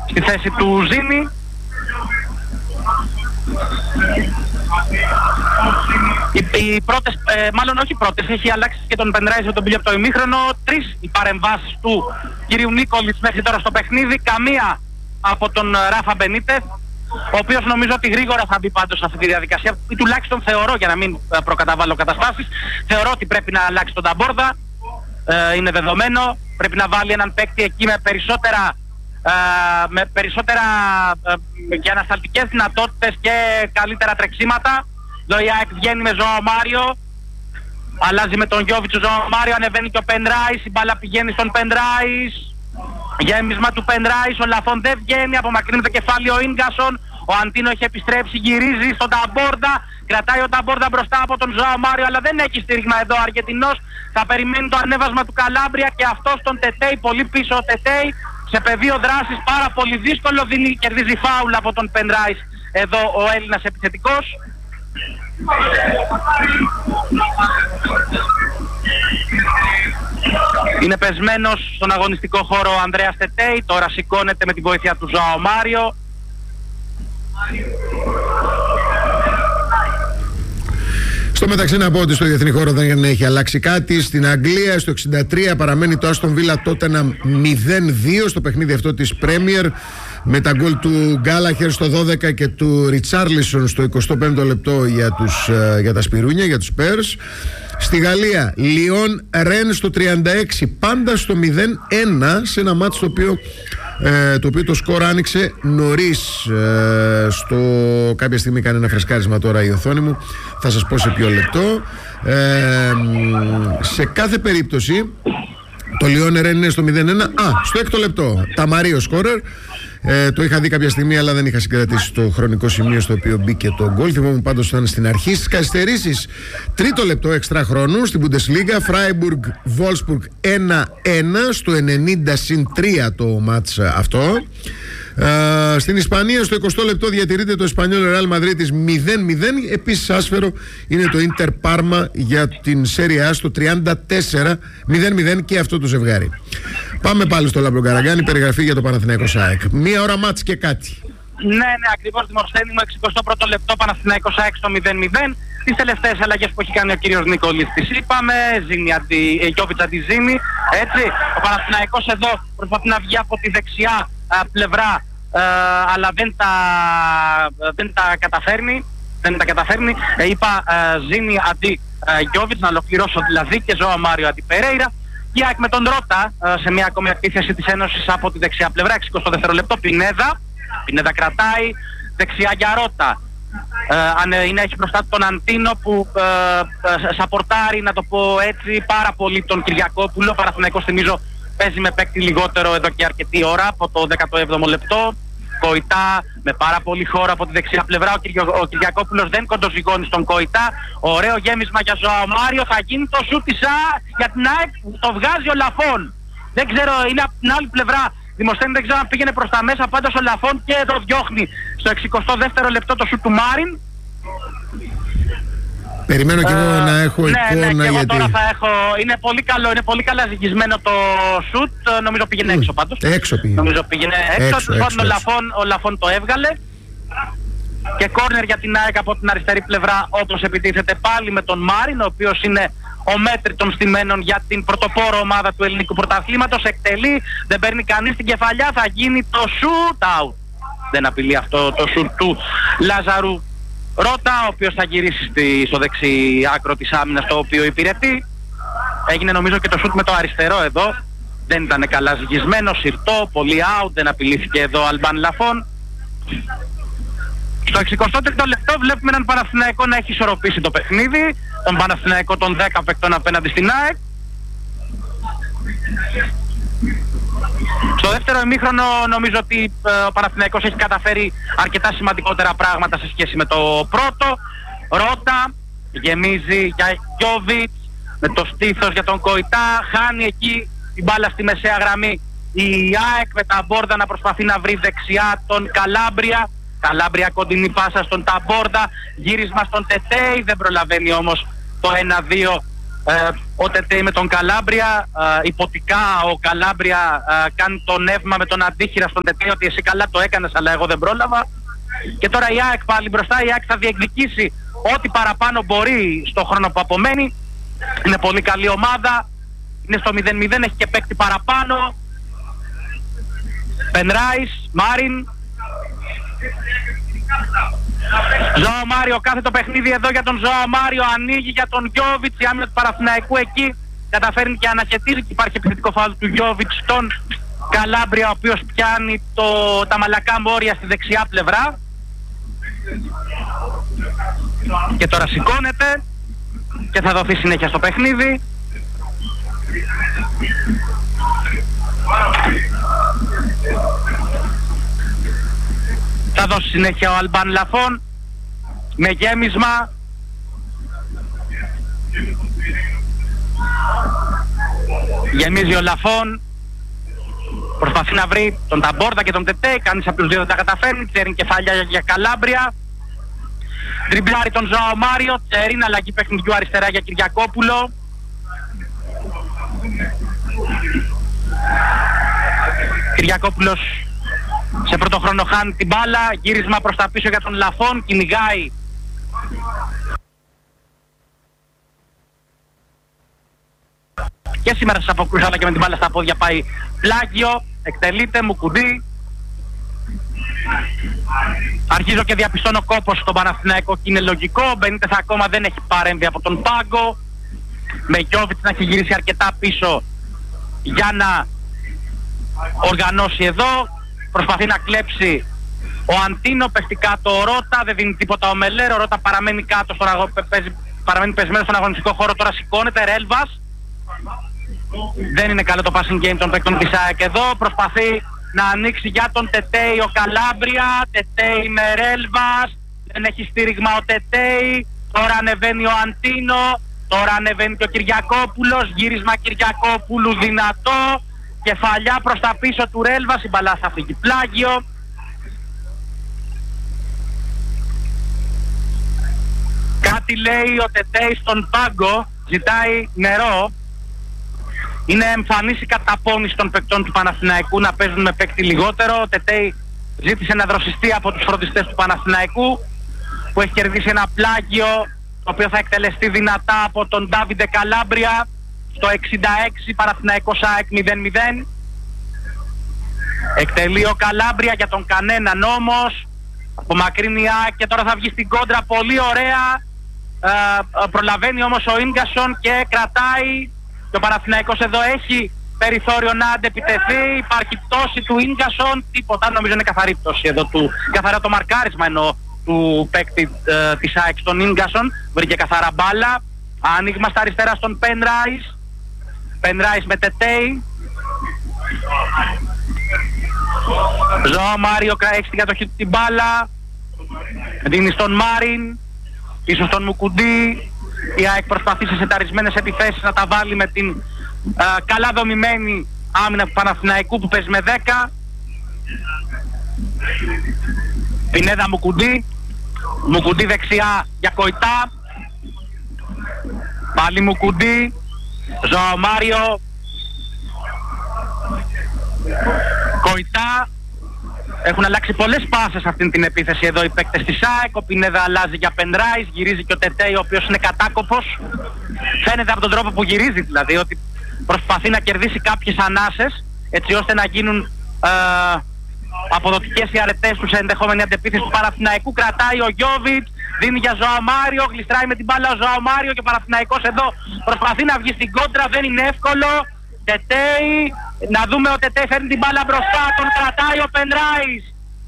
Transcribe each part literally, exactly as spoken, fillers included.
στη θέση του Ζήνη. Οι, οι πρώτες, ε, μάλλον όχι οι πρώτες, έχει αλλάξει και τον Πενράιζ, τον πήγε από το ημίχρονο. Τρεις οι παρεμβάσεις του κυρίου Νίκολιτς μέχρι τώρα στο παιχνίδι, καμία από τον Ράφα Μπενίτεθ, ο οποίος νομίζω ότι γρήγορα θα μπει πάντως σε αυτή τη διαδικασία, ή τουλάχιστον θεωρώ, για να μην προκαταβάλω καταστάσεις, θεωρώ ότι πρέπει να αλλάξει τον Ταμπόρδα, ε, είναι δεδομένο, πρέπει να βάλει έναν παίκτη εκεί με περισσότερα, ε, με περισσότερα ε, και ανασταλτικές δυνατότητες και καλύτερα τρεξίματα. Το η ΑΕΚ βγαίνει με Ζωάο Μάριο, αλλάζει με τον Γιώβιτς ο Ζωάο Μάριο, ανεβαίνει και ο Πενράιζ, η μπάλα πηγαίνει στον Πενράιζ, γέμισμα του Πενράιζ, ο Λαφόν δεν βγαίνει, απομακρύνει το κεφάλι ο Ίνγκασον, ο Αντίνο έχει επιστρέψει, γυρίζει στον Ταμπόρδα, κρατάει ο Ταμπόρδα μπροστά από τον Ζωάο Μάριο, αλλά δεν έχει στήριγμα εδώ ο Αργεντινός, θα περιμένει το ανέβασμα του Καλάμπρια και αυτός τον Τετέι, πολύ πίσω ο Τετέι, σε πεδίο δράσης πάρα πολύ δύσκολο, δίνει, κερδίζει φάουλ από τον Πενράιζ εδώ ο Έλληνας επιθετικός. Είναι πεσμένος στον αγωνιστικό χώρο ο Ανδρέας Τετέι, τώρα σηκώνεται με τη βοήθεια του Ζωάο Μάριο. Στο μεταξύ να πω ότι στο διεθνή χώρο δεν έχει αλλάξει κάτι. Στην Αγγλία στο εξήντα τρία παραμένει το Άστον Βίλα Τότεναμ μηδέν δύο στο παιχνίδι αυτό της Premier, με τα γκολ του Γκάλαχερ στο δώδεκα και του Ριτσάρλισον στο εικοστό πέμπτο λεπτό για, τους, για τα Σπιρούνια, για τους Πέρς. Στη Γαλλία Λιόν Ρεν στο τριάντα έξι, πάντα στο μηδέν ένα, σε ένα μάτς το οποίο, ε, το οποίο το σκορ άνοιξε νωρίς. ε, στο... Κάποια στιγμή κάνει ένα φρεσκάρισμα τώρα η οθόνη μου, θα σας πω σε ποιο λεπτό. ε, σε κάθε περίπτωση το Λιόν Ρεν είναι στο μηδέν ένα. Α, στο έκτο λεπτό Ταμαρίο σκόρερ. Ε, το είχα δει κάποια στιγμή, αλλά δεν είχα συγκρατήσει το χρονικό σημείο στο οποίο μπήκε το γκολ. Θυμόμουν πάντως ήταν στην αρχή. Στις καθυστερήσεις, τρίτο λεπτό έξτρα χρόνου στην Bundesliga, Φράιμπουργκ Βόλσπουργκ ένα ένα, στο ενενήντα συν τρία το μάτς αυτό. Uh, στην Ισπανία στο εικοστό λεπτό διατηρείται το Εσπανιόλ Ρεάλ Μαδρίτης μηδέν μηδέν. Επίσης άσφαιρο είναι το Ίντερ Πάρμα για την Σέρια Α στο τριάντα τέσσερα, μηδέν μηδέν και αυτό το ζευγάρι. Πάμε πάλι στο Λάμπρο Καραγκάνη, περιγραφή για το Παναθηναϊκός ΑΕΚ. Μία ώρα μάτς και κάτι. Ναι, ναι, ακριβώς, Δημοσθένη μου, εξηκοστό πρώτο λεπτό, Παναθηναϊκός ΑΕΚ στο μηδέν μηδέν. Τις τελευταίες αλλαγές που έχει κάνει ο κύριος Νικόλης τις είπαμε, Ζήνη αντι, ε, Γιώβιτς αντι Ζήνη, έτσι. Ο Παναθηναϊκός εδώ προσπαθεί να βγει από τη δεξιά α, πλευρά, α, αλλά δεν τα, δεν τα καταφέρνει, δεν τα καταφέρνει. Ε, είπα α, Ζήνη αντι Γιώβιτς, να ολοκληρώσω δηλαδή, και Ζωάο Μάριο αντι Περέιρα. Η ΑΕΚ με τον Ρώτα α, σε μια ακόμη επίθεση της Ένωσης από τη δεξιά πλευρά, εξηκοστό δεύτερο λεπτό, Πινέδα. Πινέδα κρατάει, δεξιά για Ρώτα. Ε, αν είναι, έχει μπροστά του τον Αντίνο που ε, ε, σαπορτάρει, να το πω έτσι, πάρα πολύ τον Κυριακόπουλο. Ο Παναθηναϊκός, θυμίζω, παίζει με παίκτη λιγότερο εδώ και αρκετή ώρα, από το δέκατο έβδομο λεπτό. Κοϊτά με πάρα πολύ χώρο από τη δεξιά πλευρά. Ο, Κυριακο, ο Κυριακόπουλος δεν κοντοζυγώνει στον Κοϊτά. Ωραίο γέμισμα για Ζωάο Μάριο. Θα γίνει το σούτ της Α για την ΑΕΚ, το βγάζει ο Λαφόν. Δεν ξέρω, είναι από την άλλη πλευρά. Δημοσθένη, δεν ξέρω αν πήγαινε προς τα μέσα, πάντως ο Λαφόν και εδώ διώχνει στο εξηκοστό δεύτερο λεπτό το σουτ του Μάριν. Περιμένω και εγώ ε, να έχω ναι, εικόνα, ναι, και εγώ γιατί... τώρα θα έχω... Είναι πολύ καλό, είναι πολύ καλά ζυγισμένο το σουτ, νομίζω πήγαινε mm, έξω πάντως. Έξω πήγαινε. Νομίζω πήγαινε έξω, έξω, έξω, έξω. Ο, Λαφόν, ο Λαφόν το έβγαλε. Και κόρνερ για την ΑΕΚ από την αριστερή πλευρά, όπως επιτίθεται πάλι με τον Μάριν, ο οποίος είναι ο μέτρη των στημένων για την πρωτοπόρο ομάδα του ελληνικού πρωταθλήματος. Εκτελεί, δεν παίρνει κανείς την κεφαλιά, θα γίνει το shoot out. Δεν απειλεί αυτό το shoot του Λάζαρου Ρώτα, ο οποίος θα γυρίσει στη, στο δεξί άκρο της άμυνας, το οποίο υπηρετεί. Έγινε νομίζω και το shoot με το αριστερό εδώ. Δεν ήταν καλά ζυγισμένο, συρτό, πολύ out, δεν απειλήθηκε εδώ ο Αλμπάν Λαφόν. Στο εξηκοστό τρίτο λεπτό βλέπουμε έναν Παναθηναϊκό να έχει ισορροπήσει το παιχνίδι. Τον Παναθηναϊκό των δέκα παικτών απέναντι στην ΑΕΚ. Στο δεύτερο ημίχρονο νομίζω ότι ε, ο Παναθηναϊκός έχει καταφέρει αρκετά σημαντικότερα πράγματα σε σχέση με το πρώτο. Ρώτα, γεμίζει για Γιώβιτς, με το στήθος για τον Κοϊτά, χάνει εκεί την μπάλα στη μεσαία γραμμή η ΑΕΚ, με τα Μπόρδα να προσπαθεί να βρει δεξιά τον Καλάμπρια. Καλάμπρια κοντινή πάσα στον Ταμπόρδα, γύρισμα στον Τετέι, δεν προλαβαίνει όμως το ένα δύο Ε, ο Τετέι με τον Καλάμπρια, ε, υποτικά ο Καλάμπρια ε, κάνει το νεύμα με τον αντίχειρα στον Τετέι ότι εσύ καλά το έκανες αλλά εγώ δεν πρόλαβα. Και τώρα η ΑΕΚ πάλι μπροστά, η ΑΕΚ θα διεκδικήσει ό,τι παραπάνω μπορεί στο χρόνο που απομένει. Είναι πολύ καλή ομάδα, είναι στο μηδέν μηδέν, έχει και παίκτη παραπάνω. Πενράις, Μάριν. Ζωά Μάριο, κάθε το παιχνίδι εδώ για τον Ζωά Μάριο, ανοίγει για τον Γιώβιτς, η άμυνα του Παναθηναϊκού εκεί καταφέρνει και αναχαιτίζει και υπάρχει επιθετικό φάουλ του Γιώβιτς στον Καλάμπρια, ο οποίος πιάνει το, τα μαλακά μόρια στη δεξιά πλευρά και τώρα σηκώνεται και θα δοθεί συνέχεια στο παιχνίδι. Θα δώσει συνέχεια ο Αλμπάν Λαφών με γέμισμα. Γεμίζει ο Λαφών, προσπαθεί να βρει τον Ταμπόρδα και τον Τετέι, κανείς από τους δύο δεν τα καταφέρνει, τσέριν κεφάλια για Καλάμπρια. Τριμπλάρει τον Ζωάο Μάριο, τσέριν αλλαγή παιχνιδιού αριστερά για Κυριακόπουλο. Κυριακόπουλος σε πρώτο χρόνο χάνει την μπάλα, γύρισμα προς τα πίσω για τον Λαφών, κυνηγάει και σήμερα στις αποκρούσεις αλλά και με την μπάλα στα πόδια πάει πλάγιο, εκτελείται, Μουκουντή. Αρχίζω και διαπιστώνω κόπος στον Παναθηναϊκό και είναι λογικό, ο Μπενίτες ακόμα δεν έχει παρέμβει από τον πάγκο, με Γιώβιτς να έχει γυρίσει αρκετά πίσω για να οργανώσει εδώ. Προσπαθεί να κλέψει ο Αντίνο, πέφτει κάτω ο Ρώτα, δεν δίνει τίποτα ο Μελέρ, ο Ρώτα παραμένει κάτω στον αγω... παίζει... παραμένει πεσμένος στον αγωνιστικό χώρο, τώρα σηκώνεται, Ρέλβας. Δεν είναι καλό το passing game των παίκτων της ΑΕΚ εδώ, προσπαθεί να ανοίξει για τον Τετέι ο Καλάμπρια, Τετέι με Ρέλβας, δεν έχει στήριγμα ο Τετέι, τώρα ανεβαίνει ο Αντίνο, τώρα ανεβαίνει και ο Κυριακόπουλος, γύρισμα Κυριακόπουλου δυνατό, κεφαλιά προς τα πίσω του Ρέλβας, η μπαλά θα φύγει πλάγιο. Κάτι λέει ο Τετέι στον πάγκο, ζητάει νερό. Είναι εμφανής η καταπώνηση των παικτών του Παναθηναϊκού να παίζουν με παίκτη λιγότερο. Ο Τετέι ζήτησε να δροσιστεί από τους φροντιστές του Παναθηναϊκού, που έχει κερδίσει ένα πλάγιο το οποίο θα εκτελεστεί δυνατά από τον Ντάβιντε Καλάμπρια στο εξήντα έξι, Παναθηναϊκός ΑΕΚ μηδέν μηδέν. Εκτελεί ο Καλάμπρια για τον κανέναν όμως, απομακρύνει η ΑΕΚ και τώρα θα βγει στην κόντρα πολύ ωραία. ε, προλαβαίνει όμως ο Ίνγκασον και κρατάει. Το Παναθηναϊκός εδώ έχει περιθώριο να αντεπιτεθεί, υπάρχει πτώση του Ίνγκασον, τίποτα, νομίζω είναι καθαρή πτώση εδώ του, καθαρά το μαρκάρισμα εννοώ του παίκτη ε, της ΑΕΚ στον Ίνγκασον, βρήκε καθαρά μπάλα. Άνοιγμα στα αριστερά στον Πενράις, Πενράις με Τετέι. Ζωά Μάριο έχει στην κατοχή του την μπάλα, δίνει στον Μάριν, ίσως στον Μουκουντή. Η ΑΕΚ προσπαθεί σε σεταρισμένες επιθέσεις να τα βάλει με την α, καλά δομημένη άμυνα του Παναθηναϊκού που παίζει με δέκα. Πινέδα Μουκουντή, Μουκουντή δεξιά για Κοϊτά, πάλι Μουκουντή, Ζωάο Μάριο, Κοϊτά. Έχουν αλλάξει πολλές πάσες αυτήν την επίθεση εδώ οι παίκτες της ΑΕΚ. Ο Πινέδα αλλάζει για Πενράις, γυρίζει και ο Τετέι ο οποίος είναι κατάκοπος. Φαίνεται από τον τρόπο που γυρίζει δηλαδή ότι προσπαθεί να κερδίσει κάποιες ανάσες έτσι ώστε να γίνουν ε, αποδοτικές οι αρετές του σε ενδεχόμενη αντεπίθεση του Παναθηναϊκού. Κρατάει ο Γιώβιτς, δίνει για Ζωάο Μάριο, γλιστράει με την μπάλα ο Ζωάο Μάριο και ο Παναθηναϊκός εδώ προσπαθεί να βγει στην κόντρα, δεν είναι εύκολο. Τετέι, να δούμε ο Τετέι φέρνει την μπάλα μπροστά, τον κρατάει ο Πενράις.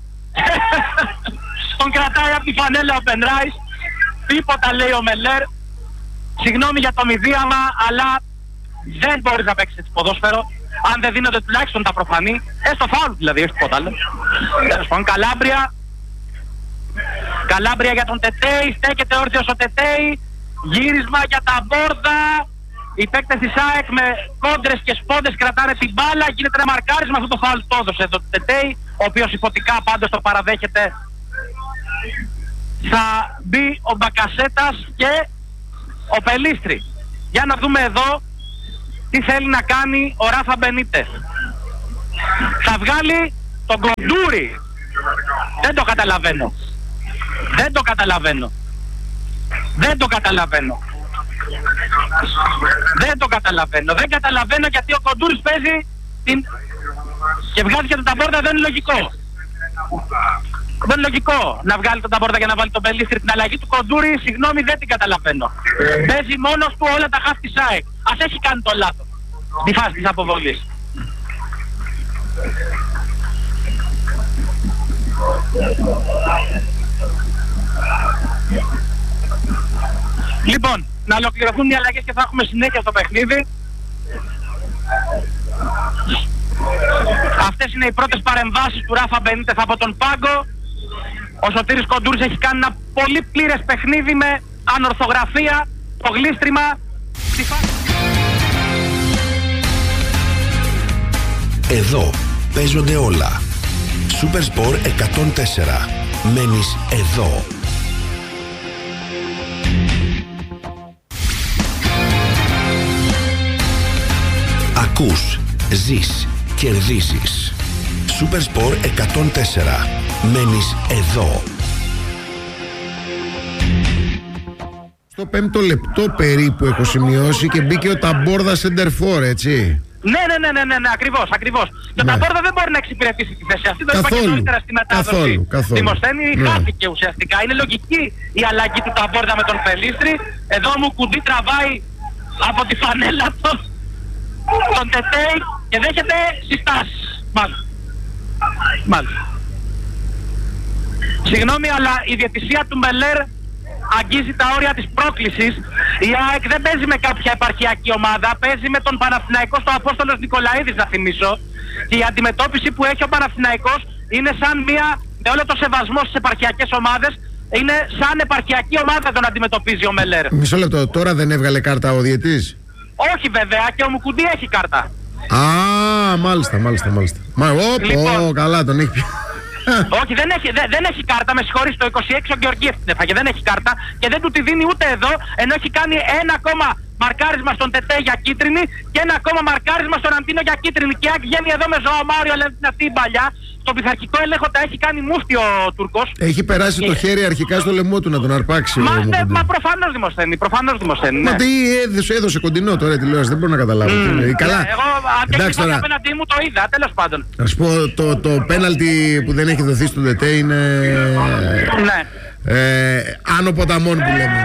Τον κρατάει από τη φανέλα ο Πενράις. Τίποτα λέει ο Μελέρ. Συγγνώμη για το μηδίαμα, αλλά δεν μπορείς να παίξεις έτσι ποδόσφαιρο αν δεν δίνονται τουλάχιστον τα προφανή. Έστω φάουλ δηλαδή, όχι τίποτα άλλο. Τέλος πάντων, Καλάμπρια. Καλάμπρια για τον Τετέι, στέκεται όρθιος ο Τετέι. Γύρισμα για τα Μπόρδα. Οι παίκτες της ΑΕΚ με κόντρες και σπόντες κρατάνε την μπάλα. Γίνεται ένα μαρκάρισμα, αυτό το φάουλ το έδωσε το Τετέι, ο οποίος υποτικά πάντως το παραδέχεται. Θα μπει ο Μπακασέτας και ο Πελίστρη. Για να δούμε εδώ τι θέλει να κάνει ο Ράφα Μπενίτες. Θα βγάλει τον Κοντούρη. Δεν το καταλαβαίνω. Δεν το καταλαβαίνω. Δεν το καταλαβαίνω. Δεν το καταλαβαίνω. Δεν καταλαβαίνω γιατί ο Κοντούρης παίζει την... και βγάζει και τον Ταμπόρτα. Δεν είναι λογικό. Δεν είναι λογικό να βγάλει τον Ταμπόρτα για να βάλει τον Πελίστρη. Την αλλαγή του Κοντούρη, συγγνώμη, δεν την καταλαβαίνω. Παίζει μόνος του όλα τα χαφ της ΑΕΚ. Ας έχει κάνει το λάθος στη φάση της αποβολής. Λοιπόν, να ολοκληρωθούν οι αλλαγές και θα έχουμε συνέχεια στο παιχνίδι. Αυτές είναι οι πρώτες παρεμβάσεις του Ράφα Μπενίτες από τον πάγκο. Ο Σωτήρης Κοντούρης έχει κάνει ένα πολύ πλήρες παιχνίδι με ανορθογραφία, το γλίστριμα. Εδώ παίζονται όλα. Supersport εκατόν τέσσερα. Μένεις εδώ. Ακούς, ζεις, κερδίζεις. Supersport εκατόν τέσσερα. Μένεις εδώ. Στο πέμπτο λεπτό περίπου έχω σημειώσει και μπήκε ο Ταμπόρδα σεντερφόρ, έτσι. Ναι, ναι, ναι, ναι, ναι, ναι, ακριβώς, ακριβώς. Και ο Ναι. Ταμπόρδα δεν μπορεί να εξυπηρετήσει τη θέση αυτή. Το είπα και Καθόλου. νωρίτερα στη μετάδοση. Καθόλου, καθόλου. Δημοσθένη Ναι. χάθηκε ουσιαστικά. Είναι λογική η αλλαγή του Ταμπόρδα με τον Πελίστρη. Εδώ μου κουντί τραβάει από τη φανέλα του τον Τετέι και δέχεται συστάσεις. Μάλιστα. Μάλιστα. Συγγνώμη, αλλά η διαιτησία του Μπελέρ αγγίζει τα όρια της πρόκλησης. Η ΑΕΚ δεν παίζει με κάποια επαρχιακή ομάδα, παίζει με τον Παναθηναϊκό στο Απόστολος Νικολαίδης, να θυμίσω. Και η αντιμετώπιση που έχει ο Παναθηναϊκός είναι σαν μία, με όλο το σεβασμό στις επαρχιακές ομάδες, είναι σαν επαρχιακή ομάδα τον αντιμετωπίζει ο Μελέρ. Μισό λεπτό, τώρα δεν έβγαλε κάρτα ο διαιτής? Όχι βέβαια, και ο Μουκουντή έχει κάρτα. Α, μάλιστα, μάλιστα, μάλιστα. Μα, όπ, Λοιπόν. ω, καλά, τον έχει πει. Όχι, δεν έχει, δεν, δεν έχει κάρτα, με συγχωρείς, το είκοσι έξι ο Γεωργίευ την έφαγε, δεν έχει κάρτα και δεν του τη δίνει ούτε εδώ, ενώ έχει κάνει ένα ακόμα μαρκάρισμα στον Τετέ για κίτρινη και ένα ακόμα μαρκάρισμα στον Αντίνο για κίτρινη. Και αν βγαίνει εδώ με Ζωομάριο, αλλά την αυτή η παλιά, στον πειθαρχικό έλεγχο τα έχει κάνει μούφτι ο Τούρκος. Έχει περάσει το χέρι αρχικά στο λαιμό του να τον αρπάξει. Μα, ο δε, Μουκουντή. μα προφανώς δημοσθένει, προφανώς δημοσθένει. Μα Ναι. τι έδωσε, έδωσε κοντινό τώρα η τηλεόραση, δεν μπορώ να καταλάβω. τι είναι. Καλά. Ναι, εγώ αν και Εντάξει όχι τώρα. απέναντί μου το είδα, τέλος πάντων. Να σου πω, το, το πέναλτι που δεν έχει δοθεί στον Τετέ είναι Ναι. ε, άνω ποταμών που λέμε.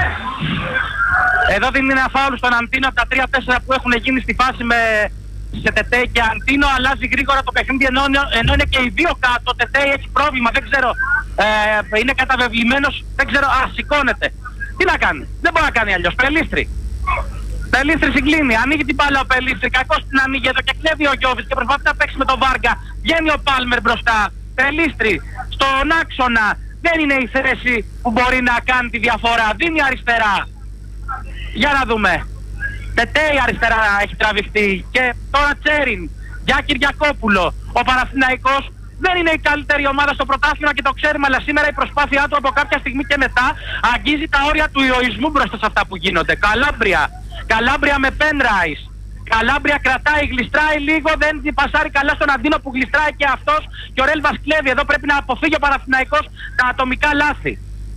Εδώ δίνει ένα φάουλ στον Αντίνο από τα τρία τέσσερα που έχουν γίνει στη φάση με σε Τετέ και Αντίνο. Αλλάζει γρήγορα το παιχνίδι ενώ, ενώ είναι και οι δύο κάτω. Το Τετέ έχει πρόβλημα, δεν ξέρω. Ε, είναι καταβεβλημένος, δεν ξέρω. Α, σηκώνεται. Τι να κάνει, δεν μπορεί να κάνει αλλιώς. Πελίστρη. Πελίστρη συγκλίνει, ανοίγει την μπάλα ο Πελίστρη. Κακώς την ανοίγει εδώ και κλέβει ο Γιώβιτς και προσπαθεί να παίξει με τον Βάργα. Βγαίνει ο Πάλμερ μπροστά. Πελίστρη στον άξονα. Δεν είναι η θέση που μπορεί να κάνει τη διαφορά. Δίνει αριστερά. Για να δούμε. Τετέι αριστερά έχει τραβηχτεί. Και τώρα Τσέριν. Για Κυριακόπουλο. Ο Παναθηναϊκός δεν είναι η καλύτερη ομάδα στο πρωτάθλημα και το ξέρουμε, αλλά σήμερα η προσπάθειά του από κάποια στιγμή και μετά αγγίζει τα όρια του ηρωισμού μπροστά σε αυτά που γίνονται. Καλάμπρια. Καλάμπρια με Πένραις. Καλάμπρια κρατάει, γλιστράει λίγο, δεν πασάρει καλά στον Αντίνο που γλιστράει και αυτός και ο Ρέλβας κλέβει. Εδώ πρέπει να αποφύγει ο Παναθηναϊκός τα ατομικά λάθη.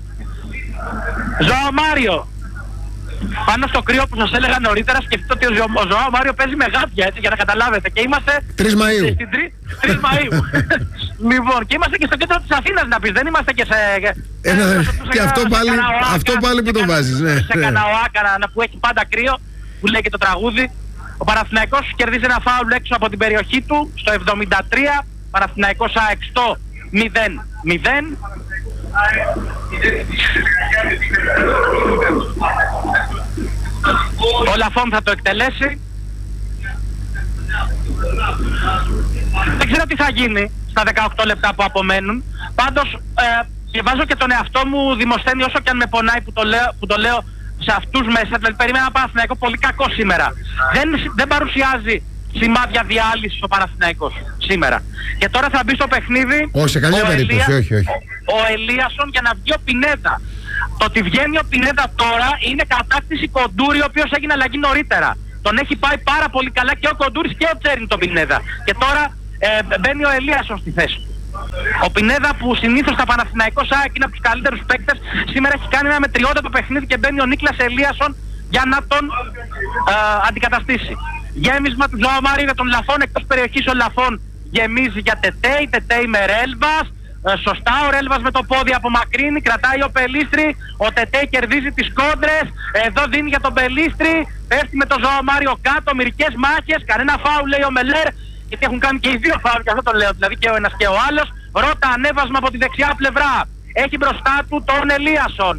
Ζωομάριο. Πάνω στο κρύο που σας έλεγα νωρίτερα, σκεφτείτε ότι ο, Ζω, ο Ζωομάριο παίζει με γάτια, έτσι, για να καταλάβετε. Και είμαστε τρεις Μαΐου. Στην τρεις Μαΐου. Λοιπόν, και είμαστε και στο κέντρο της Αθήνας, να πεις. Δεν είμαστε και σε... Ένα, σε, και σε, αυτό, σε πάλι, Καναοάκα, αυτό πάλι που το σε, βάζεις, ναι. Σε Καναοάκα που έχει πάντα κρύο, που λέει και το τραγούδι. Ο Παναθηναϊκός κερδίζει ένα φάουλ έξω από την περιοχή του στο εβδομήντα τρία. Παναθηναϊκός ΑΕΚ στο μηδέν μηδέν. Ο Λαφόν θα το εκτελέσει. Δεν ξέρω τι θα γίνει στα δεκαοκτώ λεπτά που απομένουν. Πάντως ε, διαβάζω και τον εαυτό μου, Δημοσθένη, όσο και αν με πονάει που το λέω, που το λέω σε αυτούς μέσα. Δηλαδή περίμενα ένα Παναθηναϊκό πολύ κακό σήμερα. Δεν, δεν παρουσιάζει σημάδια διάλυσης ο Παναθηναϊκός σήμερα. Και τώρα θα μπει στο παιχνίδι. Όχι, σε καμία περίπτωση, όχι, όχι. Ο Ελίασον για να βγει ο Πινέδα. Το ότι βγαίνει ο Πινέδα τώρα είναι κατάκτηση Κοντούρη, ο οποίος έγινε αλλαγή νωρίτερα. Τον έχει πάει πάρα πολύ καλά και ο Κοντούρης και ο Τσέριν τον Πινέδα. Και τώρα ε, μπαίνει ο Ελίασον στη θέση του. Ο Πινέδα που συνήθως στα Παναθηναϊκός ΑΕΚ είναι από τους καλύτερους παίκτες, σήμερα έχει κάνει ένα μετριότατο παιχνίδι και μπαίνει ο Νίκλας Ελίασον για να τον ε, αντικαταστήσει. Γέμισμα του Ζωά Μάριο για τον Λαφών, εκτός περιοχής ο Λαφών γεμίζει για Τετέι, Τετέι με Ρέλβας. Ε, σωστά, ο Ρέλβας με το πόδι απομακρύνει, κρατάει ο Πελίστρη, ο Τετέι κερδίζει τις κόντρες, εδώ δίνει για τον Πελίστρη, πέφτει με τον Ζωά Μάριο κάτω, μερικές μάχες, κανένα φάουλ λέει ο Μελέρ, γιατί έχουν κάνει και οι δύο φάουλ και αυτό το λέω, δηλαδή και ο ένας και ο άλλος. Ρώτα ανέβασμα από τη δεξιά πλευρά, έχει μπροστά του τον Ελίασον.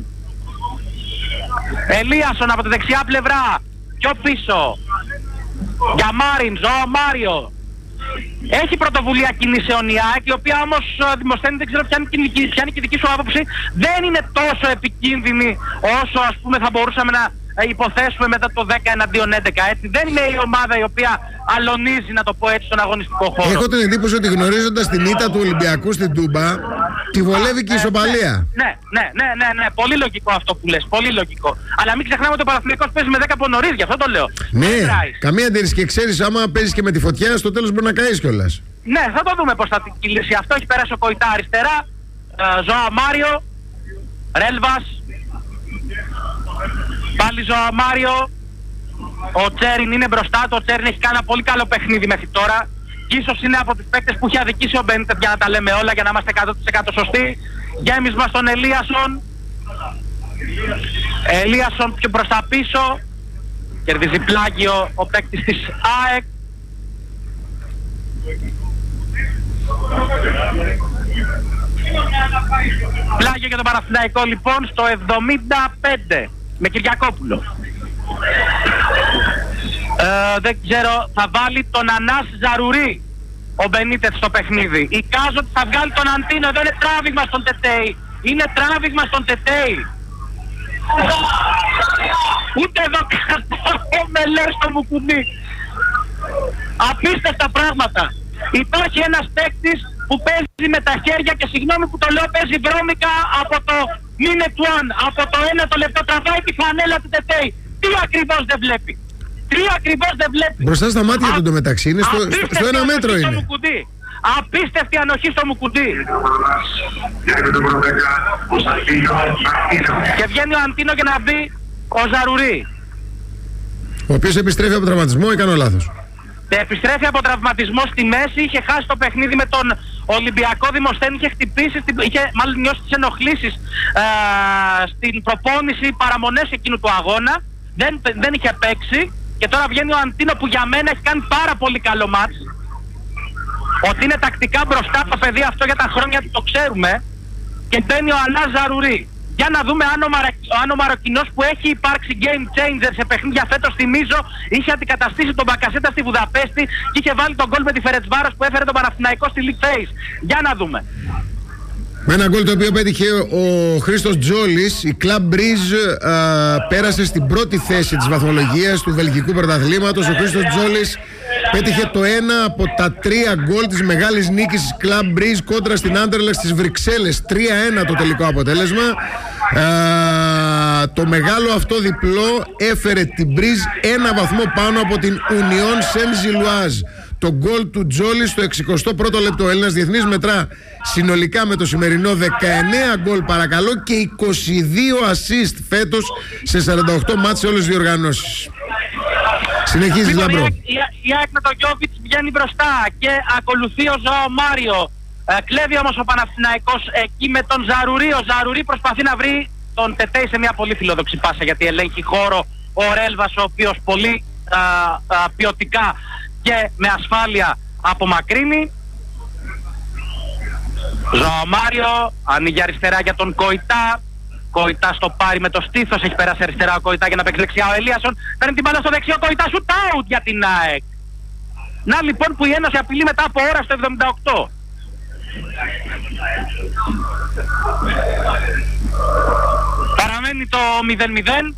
Ελίασον από τη δεξιά πλευρά, πιο πίσω, για Μάριν, Ζωά Μάριο. Έχει πρωτοβουλία κινήσεων η ΑΕΚ, η οποία όμως δημοσθένει, δεν ξέρω ποια είναι, ποια είναι και η δική σου άποψη, δεν είναι τόσο επικίνδυνη όσο ας πούμε θα μπορούσαμε να υποθέσουμε μετά το δέκα εναντίον έντεκα, έτσι. Δεν είναι η ομάδα η οποία αλωνίζει, να το πω έτσι, στον αγωνιστικό χώρο. Έχω την εντύπωση ότι γνωρίζοντας την ήττα του Ολυμπιακού στην Τούμπα, τη βολεύει και η ισοπαλία. Ναι, ναι, ναι, ναι, ναι, πολύ λογικό αυτό που λες, πολύ λογικό. Αλλά μην ξεχνάμε ότι ο Παναθηναϊκός παίζει με δέκα από νωρίς, γι' αυτό το λέω. Ναι, καμία αντίρρηση, και ξέρεις, άμα παίζεις και με τη φωτιά, στο τέλος μπορεί να καείς κιόλας. Ναι, θα το δούμε πώς θα την κυλήσει αυτό. Έχει περάσει ο Κοϊτά αριστερά, ε, Ζωά Μάριο, Ρέλβας, πάλι Ζωά Μάριο, ο Τσέριν είναι μπροστά του, ο Τσέριν έχει κάνει ένα πολύ καλό παιχνίδι μέχρι τώρα. Και ίσως είναι από τις παίκτες που έχει αδικήσει ο Μπένιτεφ, για να τα λέμε όλα, για να είμαστε εκατό τοις εκατό σωστοί. Γέμισμα στον Ελίασον. Ελίασον πιο προς τα πίσω. Κερδίζει πλάγιο ο παίκτης της ΑΕΚ. Πλάγιο για τον Παναθηναϊκό λοιπόν στο εβδομήντα πέντε με Κυριακόπουλο. Ε, δεν ξέρω, θα βάλει τον Ανάς Ζαρουρί ο Μπενίτεθ στο παιχνίδι. Εικάζω ότι θα βγάλει τον Αντίνο. Εδώ είναι τράβηγμα στον Τετέι. Είναι τράβηγμα στον Τετέι. Ούτε εδώ κάτω με λέει στο Μουκουνί. Απίστευτα πράγματα. Υπάρχει ένας παίκτης που παίζει με τα χέρια και συγγνώμη που το λέω, παίζει βρώμικα από το minute one, από το ένα το λεπτό, τραβάει τη φανέλα του Τετέι. Τι ακριβώς δεν βλέπει. Τι ακριβώς δεν βλέπει. Μπροστά στα μάτια του εντωμεταξύ είναι στο, στο ένα μέτρο είναι. Απίστευτη ανοχή στο Μουκουντί. Και βγαίνει ο Αντίνο για να μπει ο Ζαρουρί, ο οποίος επιστρέφει από τραυματισμό ή κάνω λάθος? Επιστρέφει από τραυματισμό στη μέση, είχε χάσει το παιχνίδι με τον Ολυμπιακό Δημοσθένη, είχε χτυπήσει, είχε μάλλον νιώσει τις ενοχλήσεις ε, στην προπόνηση, παραμονές εκείνου του αγώνα, δεν, δεν είχε παίξει και τώρα βγαίνει ο Αντίνο που για μένα έχει κάνει πάρα πολύ καλό μάτς. Ότι είναι τακτικά μπροστά το παιδί αυτό για τα χρόνια του το ξέρουμε, και μπαίνει ο Ανάς Ζαρουρί. Για να δούμε αν ο, Μαρα... αν ο Μαροκινός που έχει υπάρξει game changer σε παιχνίδια φέτος, θυμίζω, είχε αντικαταστήσει τον Μπακασέτα στη Βουδαπέστη και είχε βάλει τον γκολ με τη Φερετσβάρος που έφερε τον Παναθηναϊκό στη League Phase. Για να δούμε. Με ένα γκολ το οποίο πέτυχε ο Χρήστος Τζόλης, η Club Brugge α, πέρασε στην πρώτη θέση της βαθμολογίας του βελγικού πρωταθλήματος. Ο Χρήστος Τζόλης πέτυχε το ένα από τα τρία γκολ της μεγάλης νίκης της Club Brugge κόντρα στην Άντερλεχτ στις Βρυξέλλες. τρία ένα το τελικό αποτέλεσμα. Α, το μεγάλο αυτό διπλό έφερε την Brugge ένα βαθμό πάνω από την Union Saint-Gilloise. Το γκολ του Τζόλη στο εξηκοστό πρώτο λεπτό. Ο Έλληνας διεθνής μετρά συνολικά με το σημερινό δεκαεννέα γκολ παρακαλώ και είκοσι δύο assist φέτος σε σαράντα οκτώ μάτς σε όλες τις διοργανώσεις. Συνεχίζεις, Λαμπρό. Η ΑΕΚ με τον Γιόβιτς βγαίνει μπροστά και ακολουθεί ο Ζωά Μάριο. Ε, κλέβει όμως ο Παναθηναϊκός εκεί με τον Ζαρουρί. Ο Ζαρουρί προσπαθεί να βρει τον Τετέι σε μια πολύ φιλόδοξη πάσα, γιατί ελέγχει χώρο ο Ρέλβας, ο οποίος πολύ α, α, ποιοτικά και με ασφάλεια απομακρύνει. Ζωά Μάριο ανοίγει αριστερά για τον Κοϊτά. Κοϊτά στο πάρει με το στήθος, έχει περάσει αριστερά ο Κοϊτά για να παίξει δεξιά ο Ελίασον. Παίρνει την μπάλα στο δεξιό Κοϊτά, shoot out για την ΑΕΚ. Να λοιπόν που η Ένωση απειλεί μετά από ώρα στο εβδομήντα οκτώ. Παραμένει το μηδέν μηδέν.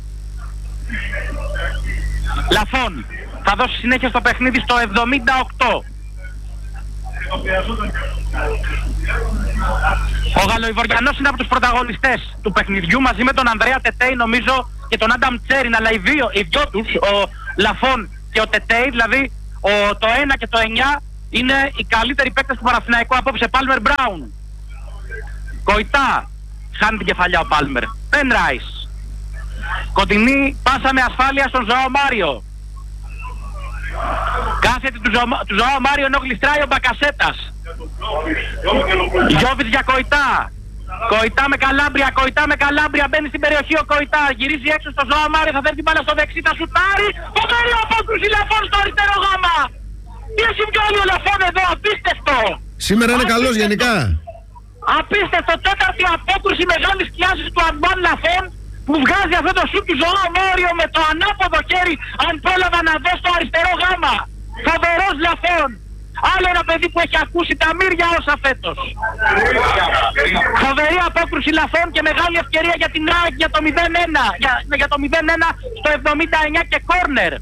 Λαφών θα δώσει συνέχεια στο παιχνίδι στο εβδομήντα οκτώ. Ο Γαλλοϊβοριανός είναι από τους πρωταγωνιστές του παιχνιδιού μαζί με τον Ανδρέα Τετέι νομίζω και τον Άνταμ Τσέριν, αλλά οι δύο, οι δυο τους, ο Λαφών και ο Τετέι, δηλαδή ο, το ένα και το εννιά είναι οι καλύτεροι παίκτες του Παναθηναϊκού απόψε. Πάλμερ Μπράουν, Κοϊτά, χάνει την κεφαλιά ο Πάλμερ. Πενράις, κοντινή πάσα με ασφάλεια στον Ζωάο Μάριο. Κάθετη του, Ζω, του Ζωάο Μάριο ενώ γλιστράει ο Μπακασέτας. Γιώβιτς για Κοϊτά. Κοϊτά με Καλάμπρια, Κοϊτά με Καλάμπρια, μπαίνει στην περιοχή ο Κοϊτά, γυρίζει έξω στο Ζωάο Μάριο, θα φέρει την μπάλα στο δεξί, θα σουτάρει. Φοβερή απόκρουση Λαφών στο αριστερό γάμα. Τι έχει βγάλει ο Λαφών εδώ, απίστευτο. Σήμερα είναι καλός γενικά. Απίστευτο, τέταρτη απόκρουση μεγάλης κλάσης του Αντουάν Λαφών, που βγάζει αυτό το σουτ του Ζωάο Μάριο με το ανάποδο χέρι, αν πρόλαβα να δω στο αριστερό γάμα. Φοβερός Λαφών. Άλλο ένα παιδί που έχει ακούσει τα μύρια όσα φέτος. Φοβερή απόκρουση Λαφών και μεγάλη ευκαιρία για την ΑΕΚ για το μηδέν ένα. Για, για το μηδέν ένα στο εβδομήντα εννιά και κόρνερ.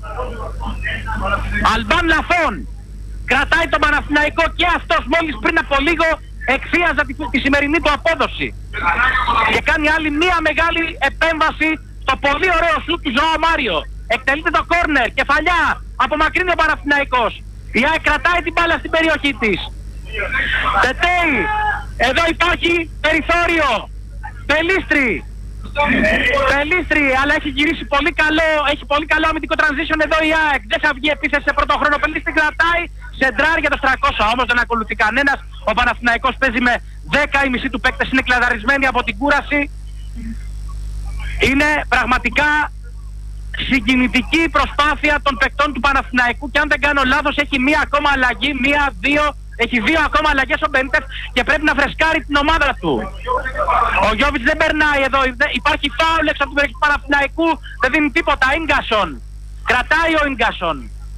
Αλμπάν Λαφών κρατάει τον Παναθηναϊκό και αυτός μόλις πριν από λίγο εκθίαζα τη, τη σημερινή του απόδοση. Και κάνει άλλη μία μεγάλη επέμβαση στο πολύ ωραίο σουτ του Ζωάο Μάριο. Εκτελείται το κόρνερ, κεφαλιά, απομακρύνει ο Παναθηναϊκός. Η ΑΕΚ κρατάει την μπάλα στην περιοχή της. Τετέι, εδώ υπάρχει περιθώριο. Πελίστρι. Πελίστρι, αλλά έχει γυρίσει πολύ καλό, έχει πολύ καλό αμυντικό transition εδώ η ΑΕΚ. Δεν θα βγει επίθεση σε πρώτο χρόνο. Πελίστρι κρατάει, σεντράρ για το τριακόσια, όμως δεν ακολουθεί κανένας. Ο Παναθηναϊκός παίζει με δέκα, η μισή του παίκτες είναι κλαδαρισμένοι από την κούραση. Είναι πραγματικά συγκινητική η προσπάθεια των παικτών του Παναθηναϊκού και αν δεν κάνω λάθος έχει μία ακόμα αλλαγή, μία, δύο, έχει δύο ακόμα αλλαγές ο Μπενίτες και πρέπει να φρεσκάρει την ομάδα του. Ο Γιώβιτς δεν περνάει εδώ, υπάρχει φάουλ έξω από την περιοχή του Παναθηναϊκού, δεν δίνει τίποτα. Ίγκασον, κρατάει ο Ίγκασον.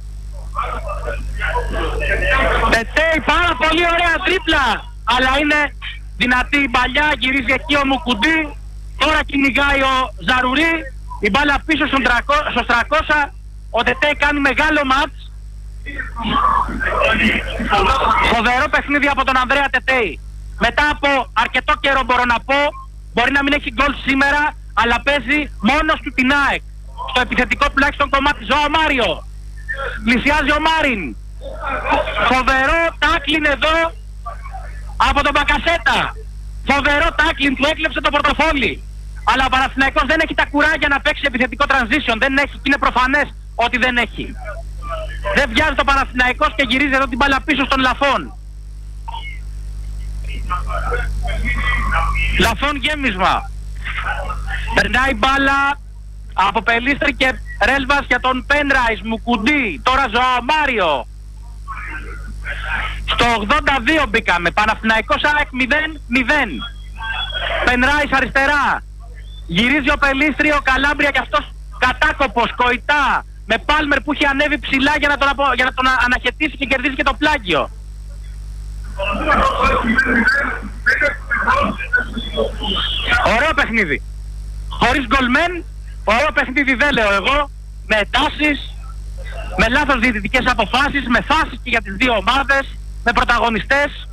Τετέι, πάρα πολύ ωραία τρίπλα, αλλά είναι δυνατή η παλιά, γυρίζει εκεί ο Μουκουντή, τώρα κυνηγάει ο Ζαρουρί. Η μπάλα πίσω στον τριακόσια, ο Τετέι κάνει μεγάλο μάτς. Φοβερό παιχνίδι από τον Ανδρέα Τετέι. Μετά από αρκετό καιρό μπορώ να πω, μπορεί να μην έχει γκολ σήμερα, αλλά παίζει μόνος του την ΑΕΚ. Στο επιθετικό τουλάχιστον κομμάτι. Ζωάο Μάριο. Πλησιάζει ο Μάριν. Φοβερό τάκλιν εδώ από τον Μπακασέτα. Φοβερό τάκλιν, του έκλεψε το πορτοφόλι. Αλλά ο Παναθηναϊκός δεν έχει τα κουράγια να παίξει επιθετικό transition. Δεν έχει, είναι προφανές ότι δεν έχει. Δεν βιάζει το Παναθηναϊκός και γυρίζει εδώ την μπάλα πίσω στον Λαφών. Λαφών γέμισμα. Περνάει μπάλα από Πελίστρι και Ρέλβας για τον Πενράις, Μουκουντή. Τώρα Ζωάο Μάριο. Στο ογδόντα δύο μπήκαμε. Παναθηναϊκός ΑΕΚ μηδέν μηδέν. Πενράις αριστερά. Γυρίζει ο Πελίστρι, ο Καλάμπρια και αυτός κατάκοπος, Κοϊτά, με Πάλμερ που έχει ανέβει ψηλά για να τον, απο... για να τον αναχαιτήσει και κερδίζει και το πλάγιο. Ωραίο παιχνίδι. Χωρίς γκολμέν, ωραίο παιχνίδι δεν λέω εγώ, με τάσεις, με λάθος διαιτητικές αποφάσεις, με φάσεις και για τις δύο ομάδες, με πρωταγωνιστές.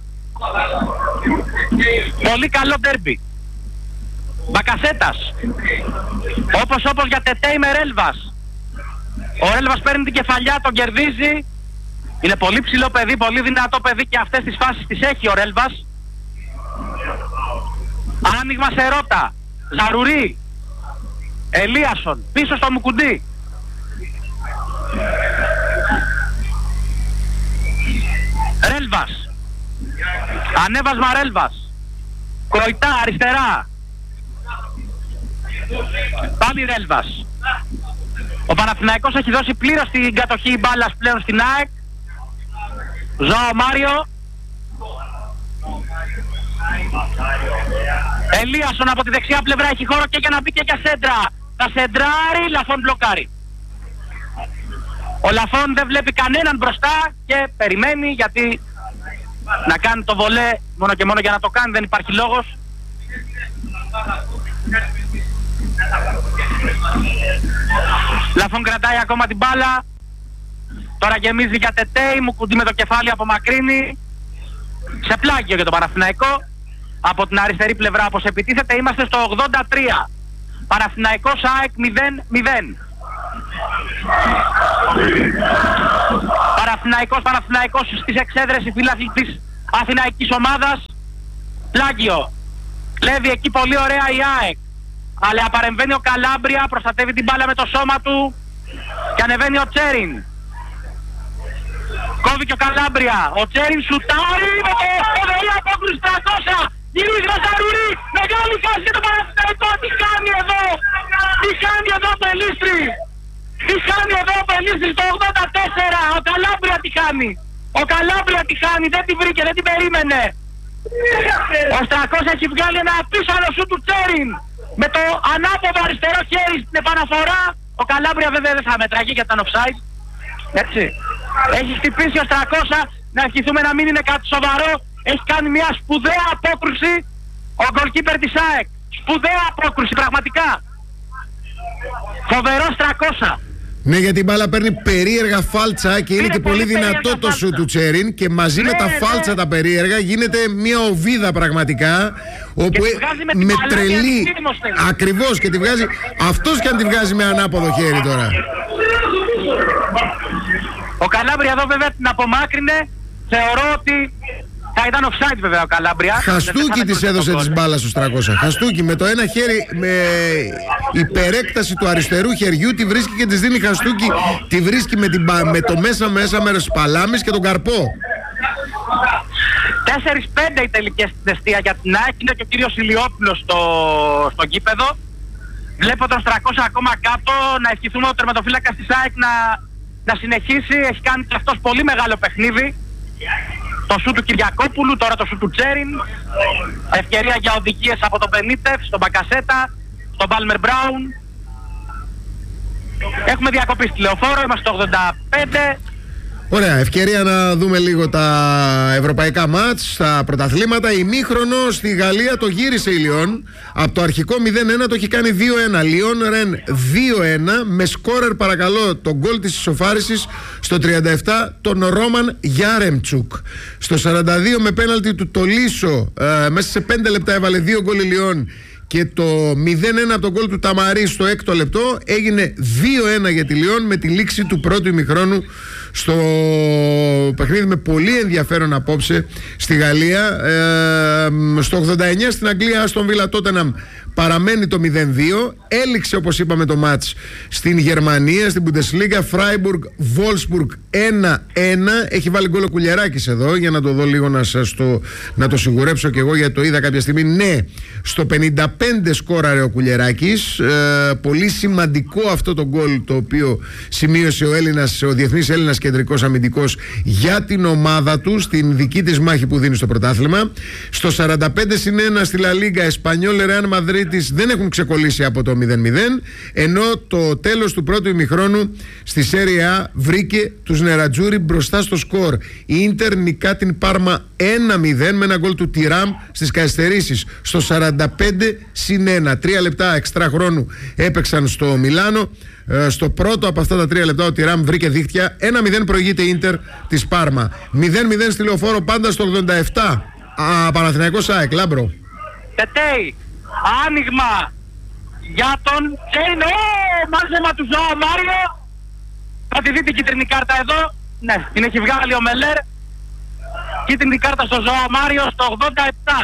Πολύ καλό ντέρμπι. Μπακασέτας. Όπως όπως για Τετέι με Ρέλβας. Ο Ρέλβας παίρνει την κεφαλιά, τον κερδίζει. Είναι πολύ ψηλό παιδί, πολύ δυνατό παιδί και αυτές τις φάσεις τις έχει ο Ρέλβας. Άνοιγμα σε Ρώτα. Ζαρουρί. Ελίασον. Πίσω στο Μουκουντή. Ρέλβας. Ανέβασμα Ρέλβας. Κροϊτά αριστερά. Πάλι Ρέλβας. Ο Παναθηναϊκός έχει δώσει πλήρως την κατοχή μπάλας πλέον στην ΑΕΚ. Ζωάο Μάριο. Ελίασον από τη δεξιά πλευρά έχει χώρο και για να μπει και για σέντρα. Θα σεντράρει, Λαφών μπλοκάρει. Ο Λαφών δεν βλέπει κανέναν μπροστά και περιμένει γιατί να κάνει το βολέ μόνο και μόνο για να το κάνει, δεν υπάρχει λόγος. Λαφών κρατάει ακόμα την μπάλα. Τώρα γεμίζει για Τετέι, Μουκουντή με το κεφάλι απομακρύνει. Σε πλάγιο για τον Παναθηναϊκό. από την αριστερή πλευρά όπως επιτίθεται. Είμαστε στο ογδόντα τρία. Παναθηναϊκός ΑΕΚ μηδέν μηδέν. Παναθηναϊκός, Παναθηναϊκός στις εξέδρες, οι φίλαθλοι της αθηναϊκής ομάδας. Πλάγιο. Κλέβει εκεί πολύ ωραία η ΑΕΚ. Αλλά παρεμβαίνει ο Καλάμπρια, προστατεύει την μπάλα με το σώμα του και ανεβαίνει ο Τσέριν. Κόβει και ο Καλάμπρια. Ο Τσέριν σουτάρει με το φοβερή απόκριση τριακόσια. Γυρίζει ο Ζαρουρί. Μεγάλη φάση για το Παναθηναϊκό. Τι κάνει εδώ. Τι κάνει εδώ ο Πελίστρη. Τι κάνει εδώ ο Πελίστρη το ογδόντα τέσσερα. Ο Καλάμπρια τι κάνει. Ο Καλάμπρια τι κάνει. Δεν την βρήκε, δεν την περίμενε. Ο Στρακός έχει βγάλει ένα απίσανο σου του Τσέριν με το ανάποδο αριστερό χέρι στην επαναφορά. Ο Καλάμπρια βέβαια δεν θα μετραγεί γιατί ήταν offside. Έτσι. Έχει χτυπήσει ο Στρακός. Να ευχηθούμε να μην είναι κάτι σοβαρό. Έχει κάνει μια σπουδαία απόκρουση ο γκολκίπερ της ΑΕΚ. Σπουδαία απόκρουση πραγματικά. Φοβερό Στρακός. Ναι, γιατί η μπάλα παίρνει περίεργα φάλτσα και είναι, είναι και πολύ δυνατό το σου του Τσέριν και μαζί ναι, με τα φάλτσα ναι. τα περίεργα γίνεται μια οβίδα πραγματικά όπου με, με τρελή ακριβώς και τη βγάζει αυτός και αν τη βγάζει με ανάποδο χέρι τώρα. Ο Καλάμπρια εδώ βέβαια την απομάκρυνε. Θεωρώ ότι θα ήταν offside βέβαια ο Καλάμπρια. Χαστούκι της έδωσε της μπάλας στους τριακόσια. Χαστούκι με το ένα χέρι, με υπερέκταση του αριστερού χεριού τη βρίσκει και της δίνει χαστούκι. Τη βρίσκει με, την, με το μέσα μέσα μέρος της παλάμης και τον καρπό. τέσσερα πέντε οι τελικές στην εστία για την ΑΕΚ. Είναι και ο κύριος Ηλιόπουλος στο, στο γήπεδο. Βλέπω τον τριακόσια ακόμα κάτω. Να ευχηθούμε ο τερματοφύλακας της ΑΕΚ να, να συνεχίσει. Έχει κάνει και αυτός πολύ μεγάλο παιχνίδι. Το σου του Κυριακόπουλου, τώρα το σου του Τσέριν. Ευκαιρία για οδηγίες από τον Μπενίτεφ, στον Μπακασέτα, στον Πάλμερ Μπράουν. Έχουμε διακοπή στη Λεωφόρο, είμαστε στο ογδόντα πέντε. Ωραία, ευκαιρία να δούμε λίγο τα ευρωπαϊκά μάτς, τα πρωταθλήματα. Ημίχρονο στη Γαλλία το γύρισε η Λιόν. Από το αρχικό μηδέν ένα το έχει κάνει δύο ένα. Λιόν Ρεν δύο ένα. Με σκόρερ παρακαλώ τον γκολ της ισοφάρισης στο τριάντα επτά τον Ρόμαν Γιάρεμτσουκ. Στο σαράντα δύο με πέναλτι του Τολίσο ε, μέσα σε πέντε λεπτά έβαλε δύο γκολ η Λιόν. Και το μηδέν ένα από τον γκολ του Ταμαρί στο έκτο λεπτό έγινε δύο ένα για τη Λιόν με τη λήξη του πρώτου ημιχρόνου στο παιχνίδι με πολύ ενδιαφέρον απόψε στη Γαλλία. Ε, στο ογδόντα εννιά στην Αγγλία Άστον Βίλα Τότεναμ παραμένει το μηδέν δύο. Έληξε όπως είπαμε το μάτς στην Γερμανία, στην Bundesliga. Φράιμπουργκ Βόλσμπουργκ ένα ένα. Έχει βάλει γκολ ο Κουλιεράκης εδώ για να το δω λίγο να σας το, να το σιγουρέψω και εγώ γιατί το είδα κάποια στιγμή. Ναι, στο πενήντα πέντε σκόραρε ο Κουλιεράκης. Ε, πολύ σημαντικό αυτό το γκολ το οποίο σημείωσε ο Έλληνας, ο διεθνής Έλληνας κεντρικός αμυντικός για την ομάδα του στην δική της μάχη που δίνει στο πρωτάθλημα. Στο σαράντα πέντε συν ένα στη Λα Λίγκα Εσπανιόλ Ρεάλ Μαδρίτης δεν έχουν ξεκολλήσει από το μηδέν μηδέν, ενώ το τέλος του πρώτου ημιχρόνου στη Σέρια Α βρήκε τους Νερατζούρι μπροστά στο σκορ. Η Ίντερ νικά την Πάρμα ένα μηδέν με ένα γκολ του Τιράμ στις καθυστερήσεις στο σαράντα πέντε συν ένα. Τρία λεπτά εξτρά χρόνου έπαιξαν στο Μιλάνο. Ε, στο πρώτο από αυτά τα τρία λεπτά ο Τιράμ βρήκε δίχτυα. ένα μηδέν προηγείται η Ίντερ της Πάρμα. μηδέν μηδέν στη Λεωφόρο πάντα στο ογδόντα επτά. Α, Παναθηναϊκός ΑΕΚ, Λάμπρο. Τετέι, άνοιγμα για τον Τσέιν. Ω, μάζεμα του Ζωά Μάριο. Θα τη δείτε κίτρινη κάρτα εδώ. Ναι, την έχει βγάλει ο Μελέρ. Κίτρινη κάρτα στο Ζωά Μάριο στο ογδόντα επτά.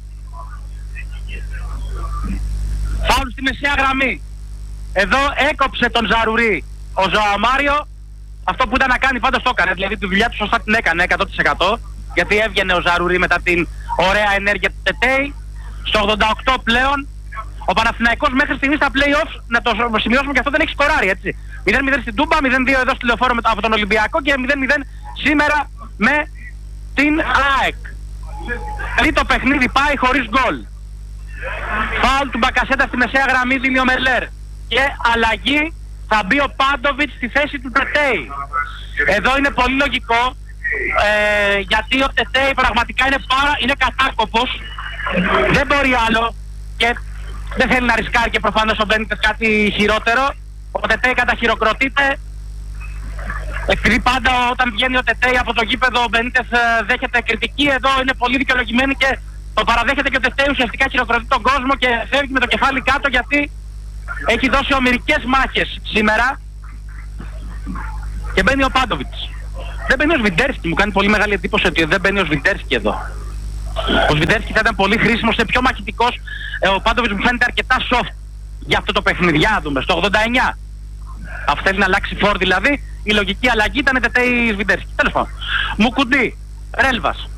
Φάουλ στη μεσαία γραμμή. Εδώ έκοψε τον Ζαρουρί ο Ζωά Μάριο. Αυτό που ήταν να κάνει πάντως το έκανε. Δηλαδή τη δουλειά του σωστά την έκανε εκατό τοις εκατό. Γιατί έβγαινε ο Ζαρουρί μετά την ωραία ενέργεια του Τετέι. Στο ογδόντα οκτώ πλέον ο Παναθηναϊκός μέχρι στιγμής στα play-offs, να το σημειώσουμε και αυτό, δεν έχει σκοράρει, έτσι. μηδέν μηδέν στην Τούμπα, μηδέν δύο εδώ στη Λεωφόρο από τον Ολυμπιακό και μηδέν μηδέν σήμερα με την ΑΕΚ. Τρίτο παιχνίδι πάει χωρίς γκολ. Φάουλ του Μπακασέτα στη μεσαία γραμμή δίνει ο Μελέρ. Και αλλαγή θα μπει ο Πάντοβιτς στη θέση του Τετέι. Εδώ είναι πολύ λογικό, ε, γιατί ο Τετέι πραγματικά είναι, πάρα, είναι κατάκοπος. Δεν μπορεί άλλο και δεν θέλει να ρισκάρει και προφανώς ο Μπένιτες κάτι χειρότερο. Ο Τετέι καταχειροκροτείται. Επειδή πάντα όταν βγαίνει ο Τετέι από το γήπεδο ο Μπένιτες δέχεται κριτική, εδώ είναι πολύ δικαιολογημένη και το παραδέχεται και ο Τευτέη ουσιαστικά χειροκροτεί τον κόσμο και φεύγει με το κεφάλι κάτω, γιατί έχει δώσει ομηρικές μάχες σήμερα και μπαίνει ο Πάντοβιτς. Δεν μπαίνει ο Σβιντέρσκι, μου κάνει πολύ μεγάλη εντύπωση ότι δεν μπαίνει ο Σβιντέρσκι εδώ. Ο Σβιντέρσκι θα ήταν πολύ χρήσιμος, είναι πιο μαχητικός. Ε, ο Πάντοβιτς μου φαίνεται αρκετά soft για αυτό το παιχνίδι. Για να δούμε, στο ογδόντα εννιά. Αυτό θέλει να αλλάξει φόρ δηλαδή. Η λογική αλλαγή ήταν Τετέη Σβιντέρσκι. Τέλος πάντων. Μουκουντή, Ρέλβας.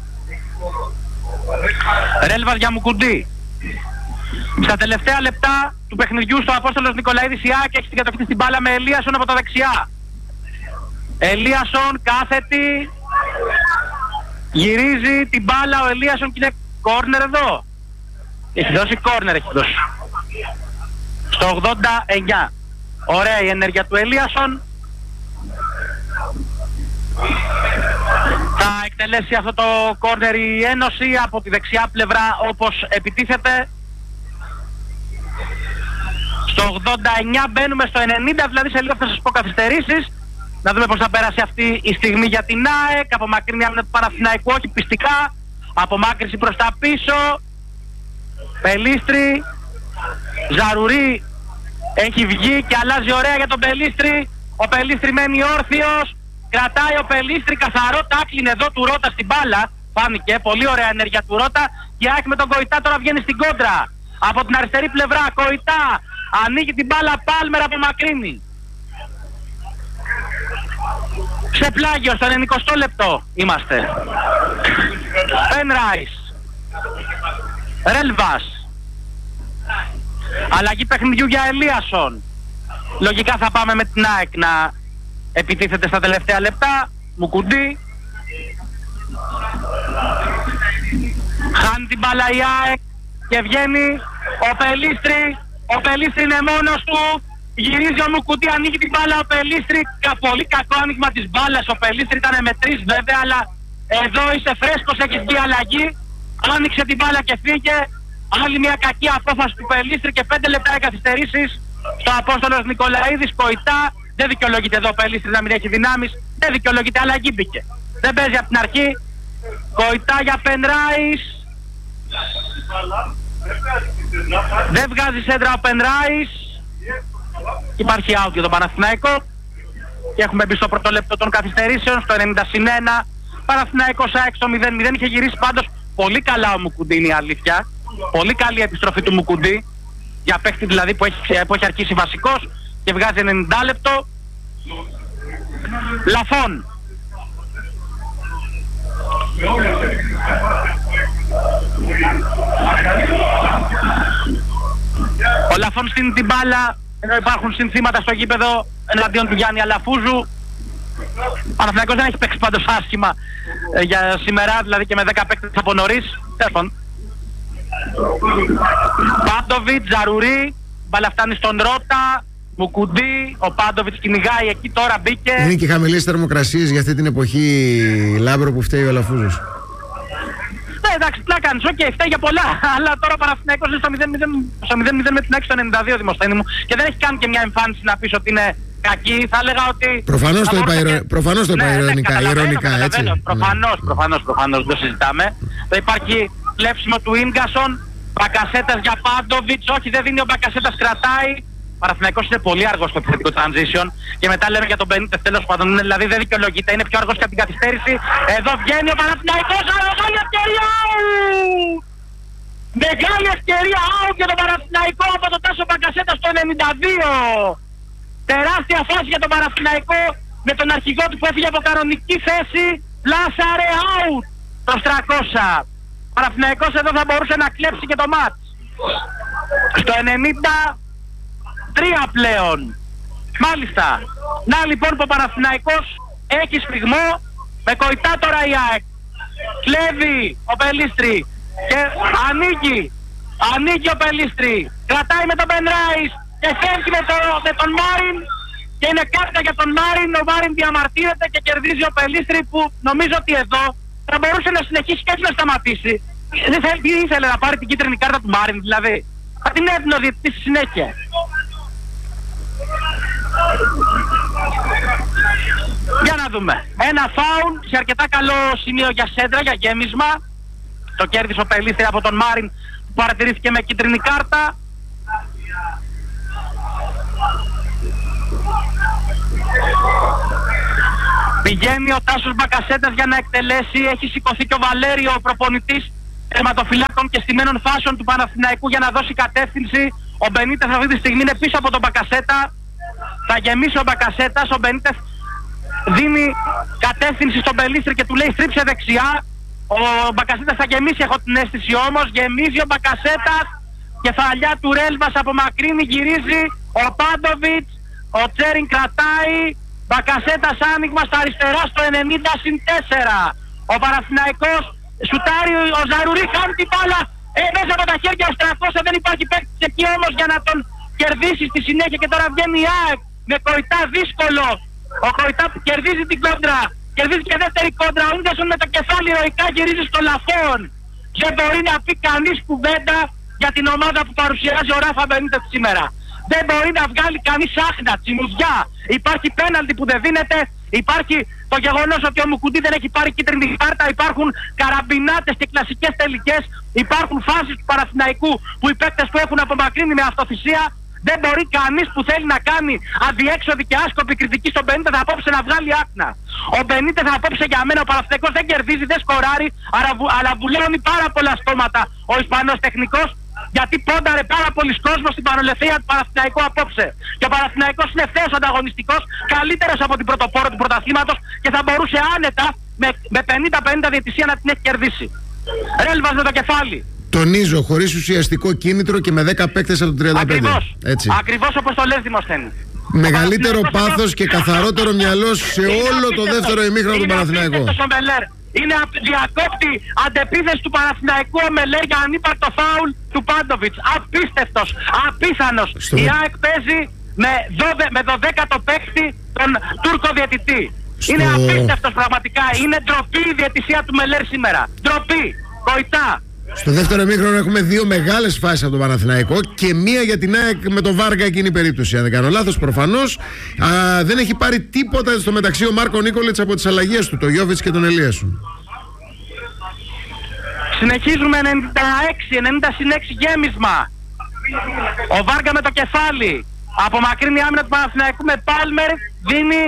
Ρέλβας για Μουκουντή. Στα τελευταία λεπτά του παιχνιδιού στο Απόστολος Νικολαίδης η ΑΕΚ έχει την κατοχή στην μπάλα με Ελίασον από τα δεξιά. Ελίασον κάθετη. Γυρίζει την μπάλα ο Ελίασον και είναι κόρνερ εδώ. Έχει δώσει κόρνερ, έχει δώσει. Στο ογδόντα εννιά. Ωραία η ενέργεια του Ελίασον. Θα εκτελέσει αυτό το κόρνερ η Ένωση από τη δεξιά πλευρά όπως επιτίθεται. Στο ογδόντα εννιά μπαίνουμε στο ενενήντα, δηλαδή σε λίγο θα σας πω καθυστερήσεις. Να δούμε πώς θα πέρασε αυτή η στιγμή για την ΑΕΚ. Απομακρύνει άμυνα του Παναθηναϊκού, όχι πιστικά. Απομάκρυνση προς τα πίσω. Πελίστρη. Ζαρουρί έχει βγει και αλλάζει ωραία για τον Πελίστρη. Ο Πελίστρη μένει όρθιος. Κρατάει ο Πελίστρη, καθαρό τάκλιν εδώ του Ρώτα στην μπάλα. Φάνηκε, πολύ ωραία ενέργεια του Ρώτα. Και ΑΕΚ με τον Κοϊτά τώρα βγαίνει στην κόντρα. Από την αριστερή πλευρά, Κοϊτά. Ανοίγει την μπάλα, Πάλμερ απομακρύνει. Σε πλάγιο, στο ενενηκοστό λεπτό είμαστε. Πενράις. Ρέλβας. Αλλαγή παιχνιδιού για Ελίασον. Λογικά θα πάμε με την ΑΕΚ να επιτίθεται στα τελευταία λεπτά. Μουκουντή. Χάνει την μπάλα η ΑΕΚ και βγαίνει ο Πελίστρη. Ο Πελίστρη είναι μόνος του. Γυρίζει ο Μουκουντή, ανοίγει την μπάλα ο Πελίστρη. Πολύ κακό άνοιγμα της μπάλας. Ο Πελίστρη ήταν με τρεις βέβαια, αλλά εδώ είσαι φρέσκος, έχεις βγει αλλαγή. Άνοιξε την μπάλα και φύγε. Άλλη μια κακή απόφαση του Πελίστρη και πέντε λεπτά οι καθυστερήσεις στο Απόστολος Νικολαίδης. Κοϊτά. Δεν δικαιολογείται εδώ ο Πελίστρης να μην έχει δυνάμεις. Δεν δικαιολογείται, αλλαγή μπήκε. Δεν παίζει από την αρχή. Κοϊτά για Πενράις. Δεν βγάζει σέντρα ο Πενράις. Υπάρχει out για τον Παναθηναϊκό. Και έχουμε μπει στο πρώτο λεπτό των καθυστερήσεων, στο ενενήντα συν ένα. Παναθηναϊκός ΑΕΚ στο μηδέν μηδέν. Είχε γυρίσει πάντως πολύ καλά ο Μουκουντή, είναι η αλήθεια. Πολύ καλή επιστροφή του Μουκουντή. Για παίχτη δηλαδή που έχει, που έχει αρχίσει βασικός και βγάζει ενενήντα λεπτό. Λαφών. Ο Λαφών στείνει την μπάλα, ενώ υπάρχουν συνθήματα στο γήπεδο εναντίον του Γιάννη Αλαφούζου. Ο Παναθηναϊκός δεν έχει παίξει πάντως άσχημα ε, για σήμερα, δηλαδή και με δέκα παίκτες από νωρίς. Τέφον. Πάντοβιτ, Ζαρουρί, μπάλα φτάνει στον Ρώτα. Μουκουντή, ο Πάντοβιτς κυνηγάει εκεί, τώρα μπήκε. Είναι και χαμηλές θερμοκρασίες για αυτή την εποχή, Λάμπρο, που φταίει ο Αλαφούζος. Ναι, εντάξει, τι να κάνεις, οκ, okay, φταίει για πολλά. Αλλά τώρα ο Παναθηναϊκός είναι στο μηδέν μηδέν με την έξι στο ενενήντα δύο, Δημοσθένη μου. Και δεν έχει κάνει και μια εμφάνιση να πεις ότι είναι κακή. Θα έλεγα ότι... Προφανώς το είπα, και... προφανώς το είπα ναι, ειρωνικά, ναι, ειρωνικά, έτσι. Προφανώς, προφανώς, προφανώς, δεν το συζητάμε. Θα υπάρχει κλέψιμο του Ίνγκασον, Μπακασέτας για Πάντοβιτς, όχι δεν δίνει, ο Μπακασέτας κρατάει. Ο Παναθηναϊκός είναι πολύ αργός στο επιθετικό transition και μετά λέμε για τον Μπενίτες, τέλος πάντων, δηλαδή δεν δικαιολογείται, είναι πιο αργός και από την καθυστέρηση. Εδώ βγαίνει ο Παναθηναϊκός, αλλά μεγάλη ευκαιρία! Μεγάλη ευκαιρία out για τον Παναθηναϊκό από τον Τάσο Μπακασέτα στο ενενήντα δύο. Τεράστια φάση για τον Παναθηναϊκό με τον αρχηγό του που έφυγε από κανονική θέση, πλάσαρε out προς τριακόσια. Ο Παναθηναϊκός εδώ θα μπορούσε να κλέψει και το μάτς. Στο ενενήντα τρία πλέον. Μάλιστα. Να λοιπόν που ο Παναθηναϊκός έχει σφιγμό με Κοϊτά τώρα η ΑΕΚ. Κλέβει ο Πελίστρη και ανοίγει. Ανοίγει ο Πελίστρη. Κρατάει με τον Πενράις και φεύγει με, το, με τον Μάριν. Και είναι κάρτα για τον Μάριν. Ο Μάριν διαμαρτύρεται και κερδίζει ο Πελίστρη, που νομίζω ότι εδώ θα μπορούσε να συνεχίσει και έτσι να σταματήσει. Δεν θέλει, τι ήθελε να πάρει την κίτρινη κάρτα του Μάριν δηλαδή. Θα την έδινε ο διαιτητής στη συνέχεια. Για να δούμε. Ένα φάουλ σε αρκετά καλό σημείο για σέντρα, για γέμισμα. Το κέρδισε ο Πελίστερη από τον Μάριν που παρατηρήθηκε με κίτρινη κάρτα. Πηγαίνει ο Τάσος Μπακασέτας για να εκτελέσει. Έχει σηκωθεί και ο Βαλέριο, ο προπονητής τερματοφυλάκων και στημένων φάσεων του Παναθηναϊκού, για να δώσει κατεύθυνση. Ο Μπενίτες αυτή τη στιγμή είναι πίσω από τον Μπακασέτα. Θα γεμίσει ο Μπακασέτας. Ο Μπενίτες δίνει κατεύθυνση στον Πελίστρη και του λέει στρίψε δεξιά. Ο Μπακασέτας θα γεμίσει, έχω την αίσθηση όμως. Γεμίζει ο Μπακασέτας. Κεφαλιά του Ρέλβας από μακρύνη, γυρίζει ο Πάντοβιτς. Ο Τσέριν κρατάει. Μπακασέτας άνοιγμα στα αριστερά στο ενενήντα συν τέσσερα. Ο Παναθηναϊκός σουτάρει, ο Ζαρουρί κάνει την μπάλα. Ε, μέσα από τα χέρια αστρακώσα, δεν υπάρχει παίκτης εκεί όμως για να τον κερδίσει στη συνέχεια. Και τώρα βγαίνει η ΑΕΚ με Κοϊτά δύσκολο. Ο Κοϊτά κερδίζει την κόντρα. Κερδίζει και δεύτερη κόντρα. Ο Ούντεσον με το κεφάλι ηρωικά γυρίζει στο Λαφόν. Δεν μπορεί να πει κανείς κουβέντα για την ομάδα που παρουσιάζει ο Ράφα Μπενίτες σήμερα. Δεν μπορεί να βγάλει κανείς άχνα, τσιμουδιά. Υπάρχει πέναλτι που δεν δίνεται. Υπάρχει το γεγονός ότι ο Μουκουντή δεν έχει πάρει κίτρινη κάρτα. Υπάρχουν καραμπινάτες και κλασικές τελικές. Υπάρχουν φάσεις του Παναθηναϊκού που οι παίκτες που έχουν απομακρύνει με αυτοθυσία. Δεν μπορεί κανείς που θέλει να κάνει αδιέξοδη και άσκοπη κριτική στον Μπενίτες απόψε να βγάλει άκνα. Ο Μπενίτες απόψε για μένα ο Παναθηναϊκός δεν κερδίζει, δεν σκοράρει, αλλά βουλώνει πάρα πολλά στόματα ο Ισπανός τεχνικός. Γιατί πόνταρε πάρα πολλοί κόσμος στην πανολευθεία του Παναθηναϊκού απόψε. Και ο Παναθηναϊκός είναι ευθέως ανταγωνιστικός, καλύτερος από την πρωτοπόρο του πρωταθλήματος και θα μπορούσε άνετα με, με πενήντα πενήντα διαιτησία να την έχει κερδίσει. Ρέλβας με το κεφάλι. Τονίζω, χωρίς ουσιαστικό κίνητρο και με δέκα παίκτες από το τριάντα πέντε. Ακριβώς, έτσι. Ακριβώς όπως το λες Δημοσθένη. Μεγαλύτερο πάθος και καθαρότερο μυαλό σε όλο το δεύτερο ημίχρονο του Παναθηναϊκού. Είναι διακόπτη αντεπίθεση του Παναθηναϊκού ο Μελέρ για ανύπαρκτο φάουλ του Πάντοβιτς. Απίστευτος, απίθανος. Στο... Η ΑΕΚ παίζει με, δώδε, με δωδέκατο παίκτη τον Τούρκο διαιτητή. Στο... Είναι απίστευτος πραγματικά. Είναι ντροπή η διαιτησία του Μελέρ σήμερα. Ντροπή. Κοϊτά. Στο δεύτερο ημίχρονο έχουμε δύο μεγάλες φάσεις από τον Παναθηναϊκό και μία για την ΑΕΚ με τον Βάργα εκείνη η περίπτωση. Αν δεν κάνω λάθος, προφανώς α, δεν έχει πάρει τίποτα στο μεταξύ ο Μάρκο Νίκολιτς από τις αλλαγές του, τον Γιόβιτς και τον Ελίασον. Συνεχίζουμε ενενήντα έξι, ενενήντα συν έξι γέμισμα. Ο Βάργα με το κεφάλι. Απομακρύνει άμυνα του Παναθηναϊκού με Πάλμερ, δίνει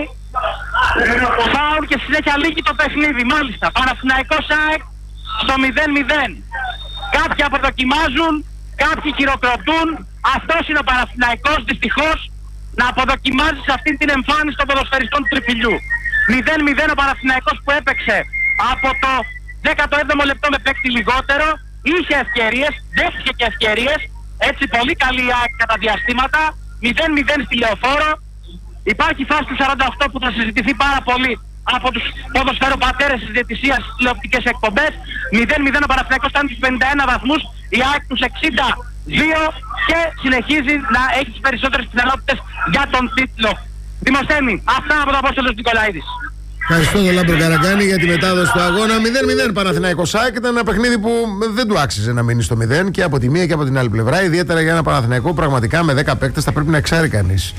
φάουλ και συνέχεια λύγει το παιχνίδι. Μάλιστα, Παναθηναϊκός ΑΕΚ στο μηδέν μηδέν. Κάποιοι αποδοκιμάζουν, κάποιοι χειροκροτούν. Αυτός είναι ο Παναθηναϊκός, δυστυχώς, να αποδοκιμάζει σε αυτή την εμφάνιση των ποδοσφαιριστών του τριφυλιού. μηδέν μηδέν ο Παναθηναϊκός που έπαιξε από το δέκατο έβδομο λεπτό με παίκτη λιγότερο. Είχε ευκαιρίες, δέχτηκε και ευκαιρίες. Έτσι πολύ καλή ΑΕΚ κατά διαστήματα. μηδέν μηδέν στη Λεωφόρο. Υπάρχει φάση του σαράντα οκτώ που θα συζητηθεί πάρα πολύ από τους ποδοσφαιροπατέρες της διαιτησίας στις τηλεοπτικές εκπομπές. μηδέν μηδέν ο Παναθηναϊκός κάνει τους πενήντα ένα βαθμούς, η ΑΕΚ τους εξήντα δύο και συνεχίζει να έχει τις περισσότερες πιθανότητες για τον τίτλο. Δημοσθένη, αυτά από τον Απόστολος Νικολαίδης. Ευχαριστώ τον Λάμπρο Καραγκάνη για τη μετάδοση του αγώνα. μηδέν μηδέν Παναθηναϊκός ΑΕΚ. Ήταν ένα παιχνίδι που δεν του άξιζε να μείνει στο μηδέν και από τη μία και από την άλλη πλευρά. Ιδιαίτερα για ένα Παναθηναϊκό πραγματικά με δέκα παίκτες θα πρέπει να εξάρει κανείς.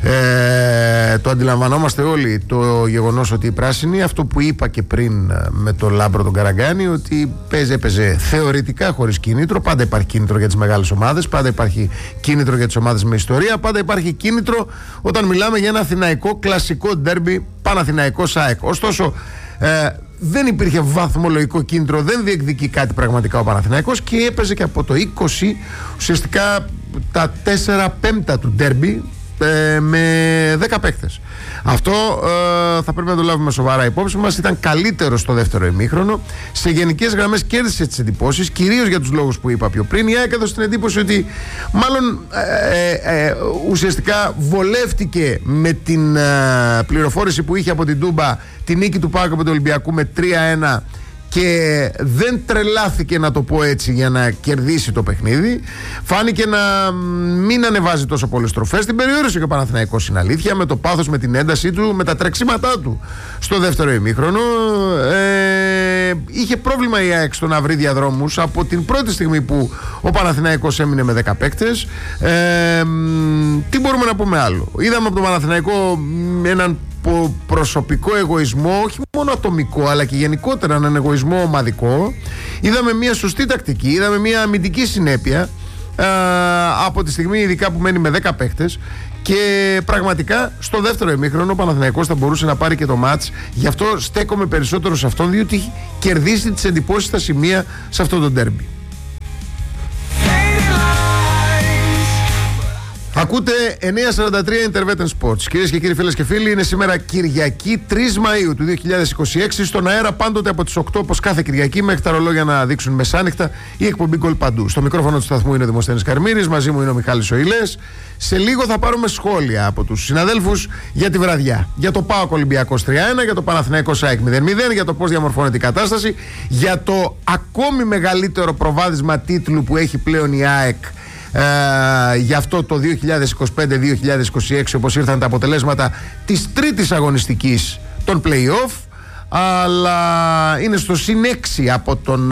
Ε, το αντιλαμβανόμαστε όλοι το γεγονός ότι οι πράσινοι, αυτό που είπα και πριν με τον Λάμπρο τον Καραγκάνη, ότι παίζει, έπαιζε θεωρητικά χωρίς κίνητρο. Πάντα υπάρχει κίνητρο για τις μεγάλες ομάδες, πάντα υπάρχει κίνητρο για τις ομάδες με ιστορία, πάντα υπάρχει κίνητρο όταν μιλάμε για ένα αθηναϊκό κλασικό ντέρμπι Παναθηναϊκός ΑΕΚ. Ωστόσο, ε, δεν υπήρχε βαθμολογικό κίνητρο, δεν διεκδικεί κάτι πραγματικά ο Παναθηναϊκός και έπαιζε και από το είκοσι ουσιαστικά τα τέσσερα πέμπτα του ντέρμπι ε, με δέκα παίκτες. Αυτό ε, θα πρέπει να το λάβουμε σοβαρά υπόψη μας. Ήταν καλύτερο στο δεύτερο ημίχρονο. Σε γενικές γραμμές κέρδισε τις εντυπώσεις, κυρίως για τους λόγους που είπα πιο πριν. Η ΑΕΚ έδωσε την εντύπωση ότι μάλλον ε, ε, ε, ουσιαστικά βολεύτηκε με την ε, πληροφόρηση που είχε από την Τούμπα τη νίκη του ΠΑΟΚ από του Ολυμπιακού με τρία ένα και δεν τρελάθηκε, να το πω έτσι, για να κερδίσει το παιχνίδι. Φάνηκε να μην ανεβάζει τόσο πολλές τροφές. Την περιόρισε και ο Παναθηναϊκός, είναι αλήθεια, με το πάθος, με την έντασή του, με τα τρεξίματά του στο δεύτερο ημίχρονο. Ε, είχε πρόβλημα η ΑΕΚ στο να βρει διαδρόμους από την πρώτη στιγμή που ο Παναθηναϊκός έμεινε με δέκα παίκτες. Ε, τι μπορούμε να πούμε άλλο? Είδαμε από τον Παναθηναϊκό έναν προσωπικό εγωισμό, όχι μόνο ατομικό αλλά και γενικότερα έναν εγωισμό ομαδικό. Είδαμε μια σωστή τακτική, είδαμε μια αμυντική συνέπεια ε, από τη στιγμή ειδικά που μένει με δέκα παίχτες, και πραγματικά στο δεύτερο ημίχρονο ο Παναθηναϊκός θα μπορούσε να πάρει και το μάτς. Γι' αυτό στέκομαι περισσότερο σε αυτόν, διότι έχει κερδίσει τις εντυπώσεις στα σημεία σε αυτό το ντέρμπι. Ακούτε εννιά σαράντα τρία Intervetan Sports. Κυρίες και κύριοι, φίλες και φίλοι, είναι σήμερα Κυριακή τρεις Μαΐου του δύο χιλιάδες είκοσι έξι. Στον αέρα πάντοτε από τις οκτώ, όπως κάθε Κυριακή, μέχρι τα ρολόγια να δείξουν μεσάνυχτα, η εκπομπή Γκολ Παντού. Στο μικρόφωνο του σταθμού είναι ο Δημοσθένης Καρμύρης, μαζί μου είναι ο Μιχάλης Οηλές. Σε λίγο θα πάρουμε σχόλια από τους συναδέλφους για τη βραδιά. Για το ΠΑΟΚ Ολυμπιακός τρία ένα, για το Παναθηναϊκός ΑΕΚ μηδέν μηδέν, για το πώς διαμορφώνεται η κατάσταση, για το ακόμη μεγαλύτερο προβάδισμα τίτλου που έχει πλέον η ΑΕΚ. Ε, για αυτό το δύο χιλιάδες είκοσι πέντε δύο χιλιάδες είκοσι έξι, όπως ήρθαν τα αποτελέσματα της τρίτης αγωνιστικής των play-off, αλλά είναι στο συν έξι από τον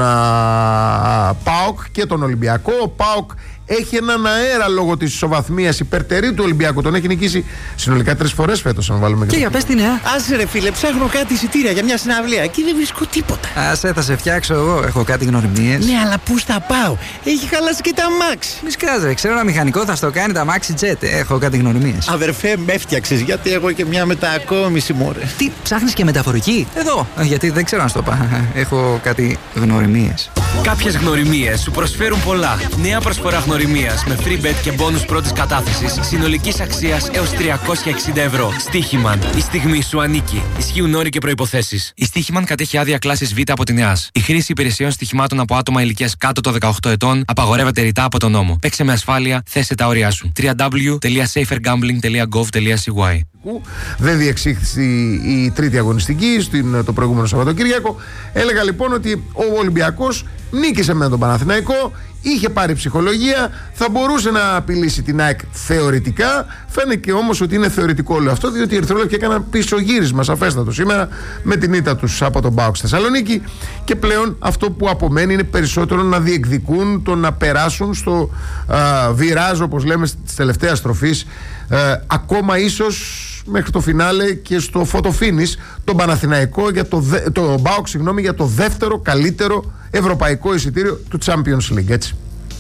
α, ΠΑΟΚ και τον Ολυμπιακό. Ο ΠΑΟΚ έχει έναν αέρα λόγω της ισοβαθμίας, υπερτερεί του Ολυμπιακού. Τον έχει νικήσει συνολικά τρεις φορές φέτος, αν βάλουμε και. Και για πες τι νέα. Άσε ρε φίλε, ψάχνω κάτι εισιτήρια για μια συναυλία και δεν βρίσκω τίποτα. Άσε, θα σε φτιάξω εγώ. Έχω κάτι γνωριμίες. Ναι, αλλά πού θα πάω. Έχει χαλάσει και τα αμάξι. Μη σκάζε, ξέρω ένα μηχανικό θα στο κάνει τα αμάξι τζετ. Έχω κάτι γνωριμίες. Αδερφέ, με έφτιαξες, γιατί έχω και μια μετακόμιση, μωρέ. Τι, ψάχνεις και μεταφορική? Εδώ, γιατί δεν ξέρω να στο πάω. Έχω κάτι γνωριμίες. Κάποιες γνωριμίες σου προσφέρουν πολλά. Νέα προσφορά γνωριμίας με free bet και bonus πρώτης κατάθεσης συνολικής αξίας έως τριακόσια εξήντα ευρώ. Στοίχημαν. Η στιγμή σου ανήκει. Ισχύουν όροι και προϋποθέσεις. Η Στοίχημαν κατέχει άδεια κλάσης Β από την ΕΑΣ. Η χρήση υπηρεσιών στοιχημάτων από άτομα ηλικίας κάτω των δεκαοκτώ ετών απαγορεύεται ρητά από τον νόμο. Παίξε με ασφάλεια, θέσε τα όρια σου. double-u double-u double-u τελεία safer gambling τελεία gov τελεία c y. Δεν διεξήχθη η τρίτη αγωνιστική στην, το προηγούμενο Σαββατοκύριακο. Έλεγα λοιπόν ότι ο Ολυμπιακός νίκησε με τον Παναθηναϊκό, είχε πάρει ψυχολογία, θα μπορούσε να απειλήσει την ΑΕΚ θεωρητικά. Φαίνεται όμως ότι είναι θεωρητικό όλο αυτό, διότι οι ερυθρόλευκοι έκαναν πισωγύρισμα σαφέστατο σήμερα με την ήττα τους από τον ΠΑΟΚ στη Θεσσαλονίκη, και πλέον αυτό που απομένει είναι περισσότερο να διεκδικούν το να περάσουν στο α, βιράζ, όπως λέμε, της τελευταίας στροφής, α, ακόμα ίσως μέχρι το φινάλε και στο φωτοφίνις τον Παναθηναϊκό για το, το ΠΑΟΚ, συγγνώμη, για το δεύτερο καλύτερο ευρωπαϊκό εισιτήριο του Champions League, έτσι.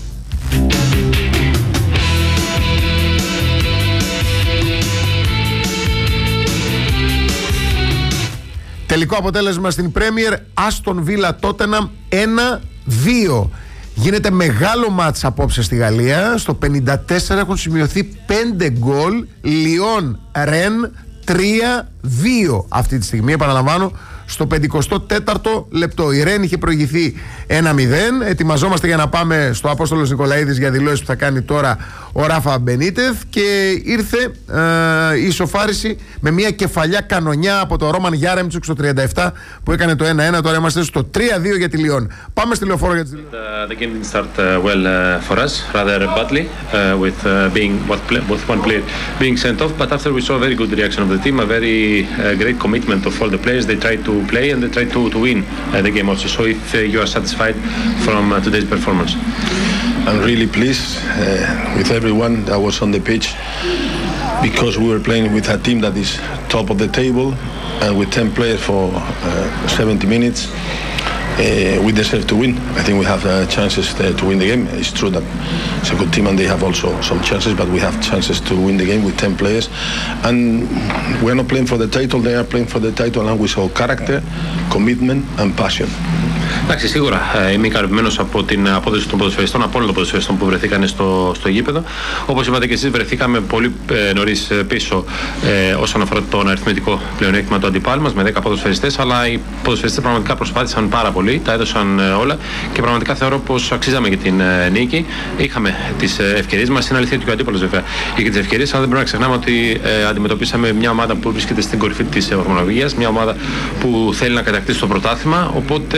Τελικό αποτέλεσμα στην Premier, Aston Villa Tottenham ένα δύο. Γίνεται μεγάλο μάτς απόψε στη Γαλλία. Στο πενήντα τέσσερα έχουν σημειωθεί πέντε γκολ. Λιόν Ρεν τρία δύο αυτή τη στιγμή, επαναλαμβάνω, στο πενηκοστό τέταρτο λεπτό. Η Ρεν είχε προηγηθεί ένα μηδέν. Ετοιμαζόμαστε για να πάμε στο Απόστολος Νικολαίδης για δηλώσεις που θα κάνει τώρα ο Ράφα Μπενίτεθ, και ήρθε ε, η ισοφάριση με μια κεφαλιά κανονιά από το Ρόμαν Γιάρεμτσουκ στο τριάντα επτά που έκανε το ένα ένα. Τώρα είμαστε στο τρία δύο για τη Λιόν. Πάμε στη λεωφόρο για τη Λιόν. The game didn't start uh, well uh, for us, rather badly, uh, with uh, being what play, with one player being sent off. But after we saw a very good reaction of the team, a very uh, great commitment of all the players. They tried to play and they tried to to win uh, the game also. So if uh, you are satisfied from uh, today's performance, I'm really pleased uh, with everyone that was on the pitch, because we were playing with a team that is top of the table, and with ten players for uh, seventy minutes. Uh, we deserve to win. I think we have uh, chances to, to win the game. It's true that it's a good team and they have also some chances, but we have chances to win the game with ten players. And we're not playing for the title, they are playing for the title, and we saw character, commitment and passion. Εντάξει, σίγουρα ε, είμαι ικανοποιημένος από την απόδοση των ποδοσφαιριστών, από όλων των ποδοσφαιριστών που βρεθήκαν στο, στο γήπεδο. Όπως είπατε και εσείς, βρεθήκαμε πολύ ε, νωρίς πίσω ε, όσον αφορά τον αριθμητικό πλεονέκτημα του αντιπάλου μας με δέκα ποδοσφαιριστές, αλλά οι ποδοσφαιριστές πραγματικά προσπάθησαν πάρα πολύ, τα έδωσαν ε, όλα, και πραγματικά θεωρώ πως αξίζαμε για την ε, νίκη. Είχαμε τις ε, ευκαιρίες μας. Είναι αλήθεια ότι ο αντίπαλος βέβαια είχε τις ευκαιρίες, αλλά δεν πρέπει να ξεχνάμε ότι ε, αντιμετωπίσαμε μια ομάδα που βρίσκεται στην κορυφή της βαθμολογίας, μια ομάδα που θέλει να κατακτήσει το πρωτάθλημα. Οπότε θεωρώ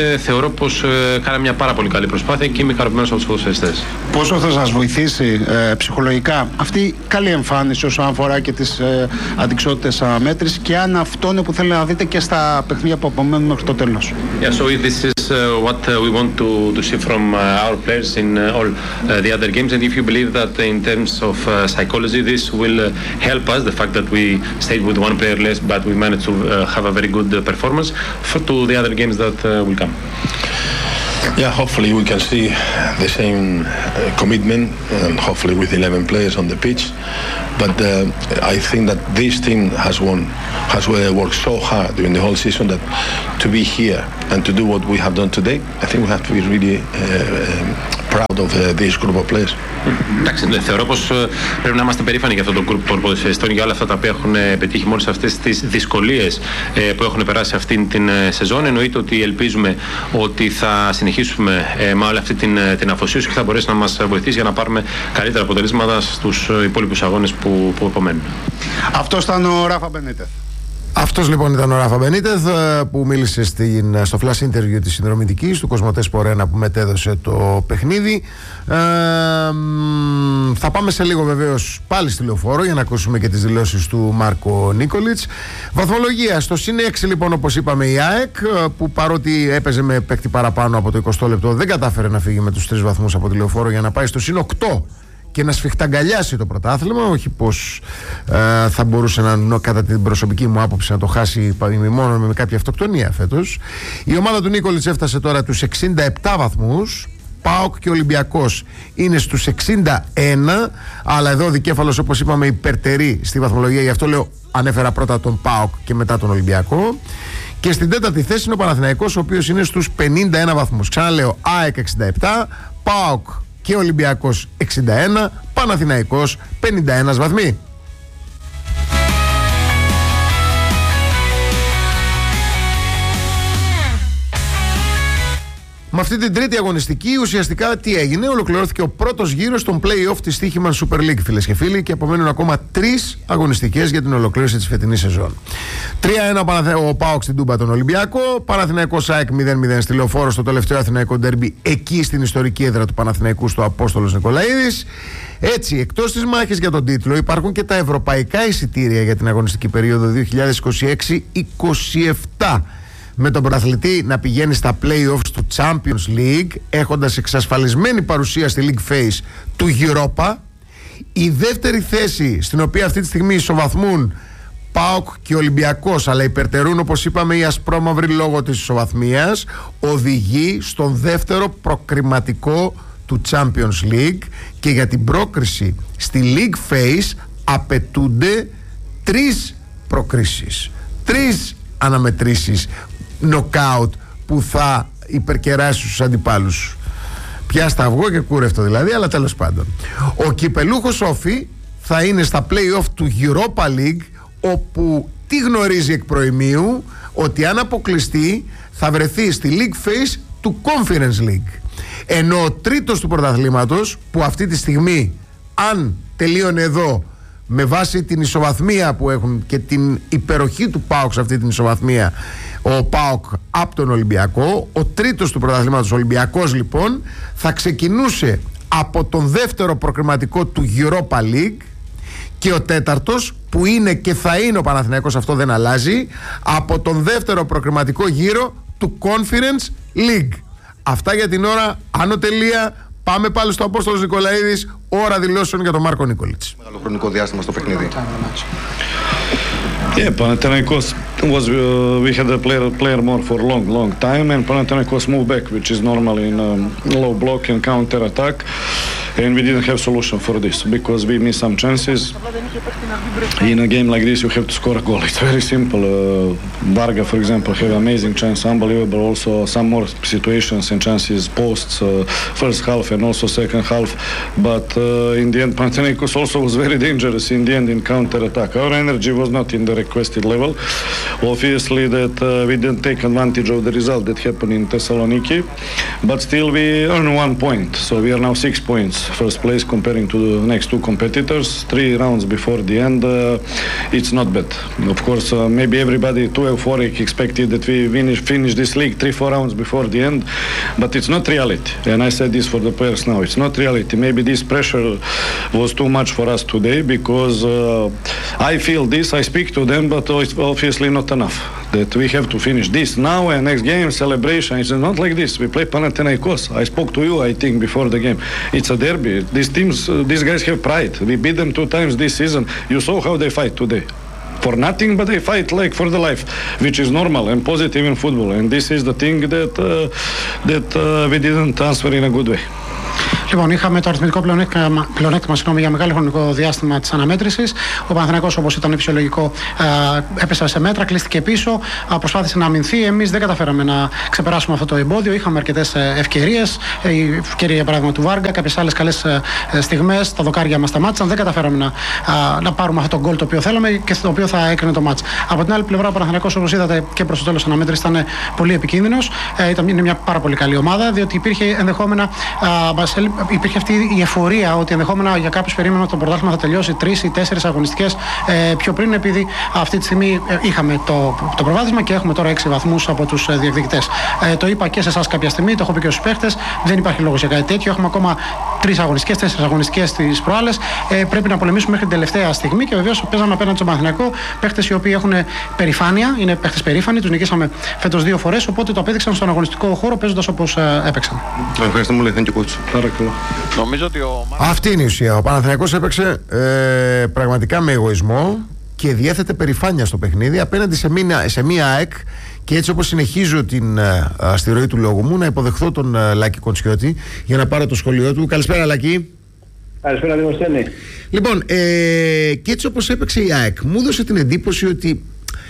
θεωρώ πως ε, κάναμε μια πάρα πολύ καλή προσπάθεια και είμαι ικανοποιημένος από τους ποδοσφαιριστές. Πόσο θα σας βοηθήσει ε, ψυχολογικά αυτή η καλή εμφάνιση όσον αφορά και τις ε, αντικσότητες αναμέτρησης, και αν αυτό είναι που θέλετε να δείτε και στα παιχνίδια που απομένουν μέχρι το τέλος? Yeah, so if this is uh, what uh, we want to, to see from uh, our players in uh, all uh, the other games, and if you believe that in terms of uh, psychology this will uh, help us, the fact that we stayed with one player less but we managed to uh, have a very good uh, performance for to the other games that uh, will come. Yeah, hopefully we can see the same uh, commitment, and hopefully with eleven players on the pitch. But uh, I think that this team has won, has worked so hard during the whole season that to be here and to do what we have done today, I think we have to be really uh, um, proud of uh, this group of players. Εντάξει, θεωρώ πως πρέπει να είμαστε περήφανοι για αυτό το group των ποδοσφαιριστών, για όλα αυτά τα οποία έχουν πετύχει, με όλες αυτές τις δυσκολίες που έχουν περάσει αυτήν την σεζόν. Εννοείται ότι ελπίζουμε ότι θα συνεχίσουμε με όλη αυτή την, την αφοσίωση και θα μπορέσει να μας βοηθήσει για να πάρουμε καλύτερα αποτελέσματα στους υπόλοιπους αγώνες που, που επομένουν. Αυτός ήταν ο Ράφα Μπενίτεθ. Αυτός λοιπόν ήταν ο Ράφα Μπενίτεθ, που μίλησε στην, στο flash interview της συνδρομητικής του Κοσμοτέ Σπορ ένα που μετέδωσε το παιχνίδι. Ε, θα πάμε σε λίγο βεβαίως πάλι στη Λεωφόρο για να ακούσουμε και τις δηλώσεις του Μάρκο Νίκολιτς. Βαθμολογία στο συν έξι λοιπόν, όπως είπαμε, η ΑΕΚ, που παρότι έπαιζε με παίκτη παραπάνω από το εικοστό λεπτό δεν κατάφερε να φύγει με τους τρεις βαθμούς από τη Λεωφόρο για να πάει στο συν οκτώ και να σφιχταγκαλιάσει το πρωτάθλημα. Όχι πως ε, θα μπορούσε να, κατά την προσωπική μου άποψη, να το χάσει μόνο με κάποια αυτοκτονία φέτος. Η ομάδα του Νίκολιτς έφτασε τώρα τους εξήντα επτά βαθμούς. ΠΑΟΚ και Ολυμπιακός είναι στους εξήντα ένα, αλλά εδώ ο δικέφαλος, όπως είπαμε, υπερτερεί στη βαθμολογία. Γι' αυτό λέω, ανέφερα πρώτα τον ΠΑΟΚ και μετά τον Ολυμπιακό. Και στην τέταρτη θέση είναι ο Παναθηναϊκός, ο οποίος είναι στους πενήντα ένα βαθμούς. Ξαναλέω, ΑΕΚ εξήντα επτά, ΠΑΟΚ και Ολυμπιακός εξήντα ένα, Παναθηναϊκός πενήντα ένα βαθμοί. Με αυτή την τρίτη αγωνιστική ουσιαστικά τι έγινε? Ολοκληρώθηκε ο πρώτος γύρος των play-off της Στοίχημαν Super League, φίλες και φίλοι, και απομένουν ακόμα τρεις αγωνιστικές για την ολοκλήρωση της φετινής σεζόν. τρία ένα ο ΠΑΟΚ στην Τούμπα τον Ολυμπιακό, Παναθηναϊκός ΑΕΚ μηδέν μηδέν στη Λεωφόρο στο τελευταίο αθηναϊκό ντέρμπι, εκεί στην ιστορική έδρα του Παναθηναϊκού στο Απόστολος Νικολαίδης. Έτσι, εκτός της μάχης για τον τίτλο, υπάρχουν και τα ευρωπαϊκά εισιτήρια για την αγωνιστική περίοδο δύο χιλιάδες είκοσι έξι είκοσι επτά. Με τον πρωταθλητή να πηγαίνει στα play-offs του Champions League, έχοντας εξασφαλισμένη παρουσία στη League Phase του Europa. Η δεύτερη θέση, στην οποία αυτή τη στιγμή ισοβαθμούν ΠΑΟΚ και Ολυμπιακός, αλλά υπερτερούν, όπως είπαμε, οι ασπρόμαυροι λόγω της ισοβαθμίας, οδηγεί στον δεύτερο προκριματικό του Champions League, και για την πρόκριση στη League Phase απαιτούνται τρεις προκρίσεις, τρεις αναμετρήσεις νοκάουτ που θα υπερκεράσει τους αντιπάλους. Πιάστα αυγό και κούρευτο δηλαδή, αλλά τέλος πάντων. Ο κυπελούχος Όφη θα είναι στα play-off του Europa League, όπου τι γνωρίζει εκ προημίου? Ότι αν αποκλειστεί θα βρεθεί στη League Phase του Conference League. Ενώ ο τρίτος του πρωταθλήματος, που αυτή τη στιγμή, αν τελείωνε εδώ με βάση την ισοβαθμία που έχουν και την υπεροχή του ΠΑΟΚ σε αυτή την ισοβαθμία, ο ΠΑΟΚ από τον Ολυμπιακό, ο τρίτος του πρωταθλήματος Ολυμπιακός λοιπόν θα ξεκινούσε από τον δεύτερο προκριματικό του Europa League, και ο τέταρτος, που είναι και θα είναι ο Παναθηναϊκός, αυτό δεν αλλάζει, από τον δεύτερο προκριματικό γύρο του Conference League. Αυτά για την ώρα. Άνω τελεία. Πάμε πάλι στο Απόστολος Νικολαίδης, ώρα δηλώσεων για τον Μάρκο Νίκολιτς. Μεγάλο χρονικό διάστημα στο παιχνίδι. Yeah, Panathinaikos was uh, we had a player player more for long long time, and Panathinaikos moved back, which is normally in um, low block and counter attack, and we didn't have solution for this because we missed some chances. In a game like this, you have to score a goal. It's very simple. Uh, Varga, for example, have amazing chance, unbelievable. Also, some more situations and chances posts uh, first half and also second half. But uh, in the end, Panathinaikos also was very dangerous in the end in counter attack. Our energy was not in the requested level. Obviously, that uh, we didn't take advantage of the result that happened in Thessaloniki, but still we earned one point. So we are now six points first place comparing to the next two competitors. Three rounds before the end, uh, it's not bad. Of course, uh, maybe everybody too euphoric expected that we finish, finish this league three, four rounds before the end, but it's not reality. And I said this for the players now. It's not reality. Maybe this pressure was too much for us today because uh, I feel this, I speak to them, but it's obviously not enough. That we have to finish this now and next game, celebration. It's not like this. We play Panathinaikos. I spoke to you, I think, before the game. It's a derby. These teams, uh, these guys have pride. We beat them two times this season. You saw how they fight today. For nothing, but they fight like for the life, which is normal and positive in football. And this is the thing that, uh, that uh, we didn't answer in a good way. Λοιπόν, είχαμε το αριθμητικό πλεονέκτημα, πλεονέκτημα συγγνώμη, για μεγάλο χρονικό διάστημα της αναμέτρησης. Ο Παναθηναϊκός, όπως ήταν φυσιολογικό, έπεσε σε μέτρα, κλείστηκε πίσω, προσπάθησε να αμυνθεί. Εμείς δεν καταφέραμε να ξεπεράσουμε αυτό το εμπόδιο. Είχαμε αρκετές ευκαιρίες. Η ευκαιρία, για παράδειγμα, του Βάργα, κάποιες άλλες καλές στιγμές. Τα δοκάρια μας σταμάτησαν. Δεν καταφέραμε να, να πάρουμε αυτό το γκολ το οποίο θέλαμε και το οποίο θα έκρινε το μάτς. Από την άλλη πλευρά, ο Παναθηναϊκός, όπως είδατε και προς το τέλος της αναμέτρησης, ήταν πολύ επικίνδυνος. Είναι μια πάρα πολύ καλή ομάδα, διότι υπήρχε ενδεχόμενα. Υπήρχε αυτή η εφορία ότι ενδεχόμενα για κάποιους περίμεναν ότι το πρωτάθλημα θα τελειώσει τρεις ή τέσσερις αγωνιστικές ε, πιο πριν, επειδή αυτή τη στιγμή ε, είχαμε το, το προβάδισμα και έχουμε τώρα έξι βαθμούς από τους ε, διεκδικητές. Ε, το είπα και σε εσάς κάποια στιγμή, το έχω πει και στους παίχτες. Δεν υπάρχει λόγος για κάτι τέτοιο. Έχουμε ακόμα τρεις αγωνιστικές, τέσσερις αγωνιστικές τις προάλλες. Ε, πρέπει να πολεμήσουμε μέχρι την τελευταία στιγμή και βεβαίως παίζαμε απέναντι στον Παναθηναϊκό. Παίχτες οι οποίοι έχουν περηφάνεια, είναι παίχτες περήφανοι, τους νικήσαμε φέτος δύο φορές, οπότε το απέδειξαν στον αγωνιστικό χώρο παίζοντας όπως ε, έπαιξαν. Ευχαριστώ πολύ, thank you coach. Νομίζω ότι ο... Αυτή είναι η ουσία. Ο Παναθηναϊκός έπαιξε ε, πραγματικά με εγωισμό και διέθετε περηφάνεια στο παιχνίδι απέναντι σε μία, σε μία ΑΕΚ. Και έτσι, όπως συνεχίζω την ε, στη ροή του λόγου μου, να υποδεχθώ τον ε, Λάκη Κοντσιώτη για να πάρω το σχολείο του. Καλησπέρα, Λάκη. Καλησπέρα, Δημοσθένη. Λοιπόν, ε, και έτσι όπως έπαιξε η ΑΕΚ, μου έδωσε την εντύπωση ότι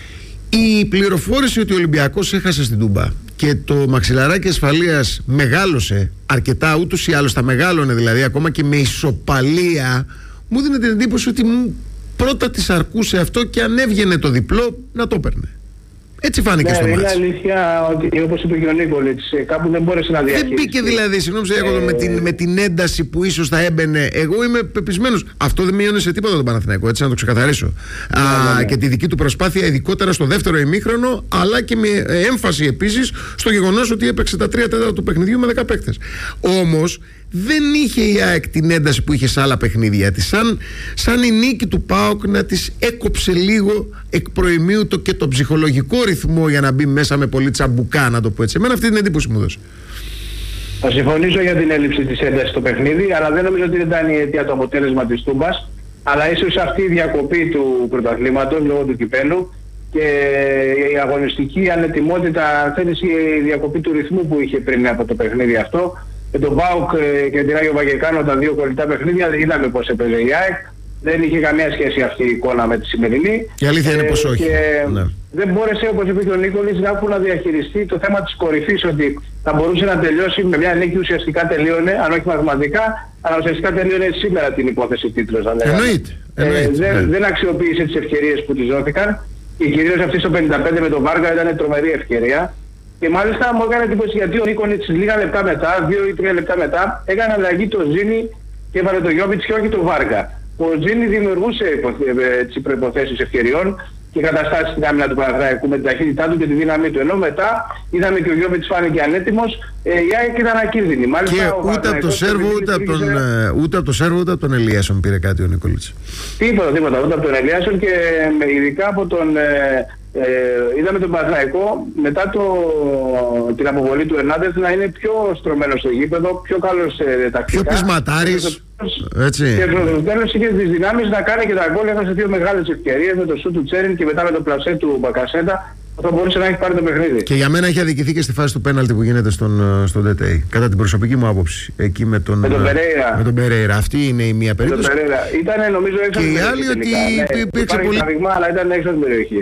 η πληροφόρηση ότι ο Ολυμπιακός έχασε στην Τούμπα και το μαξιλαράκι ασφαλείας μεγάλωσε αρκετά, ούτως ή άλλως τα μεγάλωνε δηλαδή, ακόμα και με ισοπαλία, μου δίνει την εντύπωση ότι πρώτα της αρκούσε αυτό και αν έβγαινε το διπλό να το έπαιρνε. Έτσι φάνηκε, ναι, στο μάτς. Είναι αλήθεια ότι, όπως είπε και ο Νίκολιτς, κάπου δεν μπόρεσε να διαχειριστεί. Δεν μπήκε δηλαδή, συγγνώμη, ε... με, την, με την ένταση που ίσως θα έμπαινε. Εγώ είμαι πεπισμένος. Αυτό δεν μείωνε σε τίποτα τον Παναθηναϊκό, έτσι να το ξεκαθαρίσω. Ναι, Α, ναι, ναι. Και τη δική του προσπάθεια, ειδικότερα στο δεύτερο ημίχρονο, αλλά και με έμφαση επίσης στο γεγονός ότι έπαιξε τα τρία τέταρτα του παιχνιδιού με δέκα παίκτες. Όμως δεν είχε η ΑΕΚ την ένταση που είχε σε άλλα παιχνίδια της. Σαν, σαν η νίκη του ΠΑΟΚ να της έκοψε λίγο εκ προημίου το και το ψυχολογικό ρυθμό για να μπει μέσα με πολύ τσαμπουκά, να το πω έτσι. Εμένα αυτή την εντύπωση μου δώσει. Θα συμφωνήσω για την έλλειψη της έντασης στο παιχνίδι, αλλά δεν νομίζω ότι δεν ήταν η αιτία το αποτέλεσμα της Τούμπας. Αλλά ίσως αυτή η διακοπή του πρωταθλήματος λόγω του κυπέλου και η αγωνιστική ανετοιμότητα, θέλεις, η διακοπή του ρυθμού που είχε πριν από το παιχνίδι αυτό. Με τον ΠΑΟΚ και την Άγιο Βαγγελκάνο, τα δύο κολλητά παιχνίδια, είδαμε πώς έπαιζε η ΑΕΚ. Δεν είχε καμία σχέση αυτή η εικόνα με τη σημερινή. Η αλήθεια είναι πως όχι. Και ναι. Δεν μπόρεσε, όπως είπε και ο Νίκολης, να διαχειριστεί το θέμα της κορυφής, ότι θα μπορούσε να τελειώσει με μια νίκη, ουσιαστικά τελείωνε, αν όχι μαθηματικά, αλλά ουσιαστικά τελείωνε σήμερα την υπόθεση τίτλος. Εννοείται. Ε, δεν, ναι. δεν αξιοποίησε τις ευκαιρίες που της δόθηκαν και κυρίως αυτή στο πενήντα πέντε με τον Βάργα ήταν τρομερή ευκαιρία. Και μάλιστα μου έκανε εντύπωση γιατί ο Νίκολιτς λίγα λεπτά μετά, δύο ή τρία λεπτά μετά, έκανε αλλαγή το Ζήνη και έβαλε το Γιόβιτς και όχι το Βάργα. Ο Ζήνη δημιουργούσε τις προϋποθέσεις ευκαιριών και καταστάσεις στην άμυνα του Παναθηναϊκού με την ταχύτητά του και τη δύναμή του. Ενώ μετά είδαμε και ο Γιόβιτς φάνηκε ανέτοιμος, ε, η ΑΕΚ ήταν ακίνδυνη. Μάλιστα, και ούτε από το Σέρβο ούτε από τον, ε, ούτε από το Σέρβο ούτε από τον Ελίασον πήρε κάτι ο Νίκολιτς. Τίποτα, τίποτα. Ούτε από τον Ελίασον και ειδικά από τον... Ε, Ε, είδαμε τον Παναθηναϊκό μετά το, την αποβολή του Ερνάντες να είναι πιο στρωμένος στο γήπεδο, πιο καλός ε, τακτικά. Πιο πεισματάρης. Έτσι. Και στο τέλος είχε τις δυνάμεις να κάνει και τα γκολ. Έχασε δύο μεγάλες ευκαιρίες με το σούτ του Τσέριν και μετά με το πλασέ του Μπακασέτα. Αυτό μπορούσε να έχει πάρει το παιχνίδι. Και για μένα έχει αδικηθεί και στη φάση του πέναλτι που γίνεται στον, στον ντι τι έι. Κατά την προσωπική μου άποψη. Εκεί με τον, με τον Περέιρα. Με τον Περέιρα. Αυτή είναι η μία περίπτωση. Ήταν νομίζω έξω από την περιοχή. Και η άλλη ότι ναι, υπήρξε πολύ. Παραδειγμά, αλλά ήταν έξω από την περιοχή.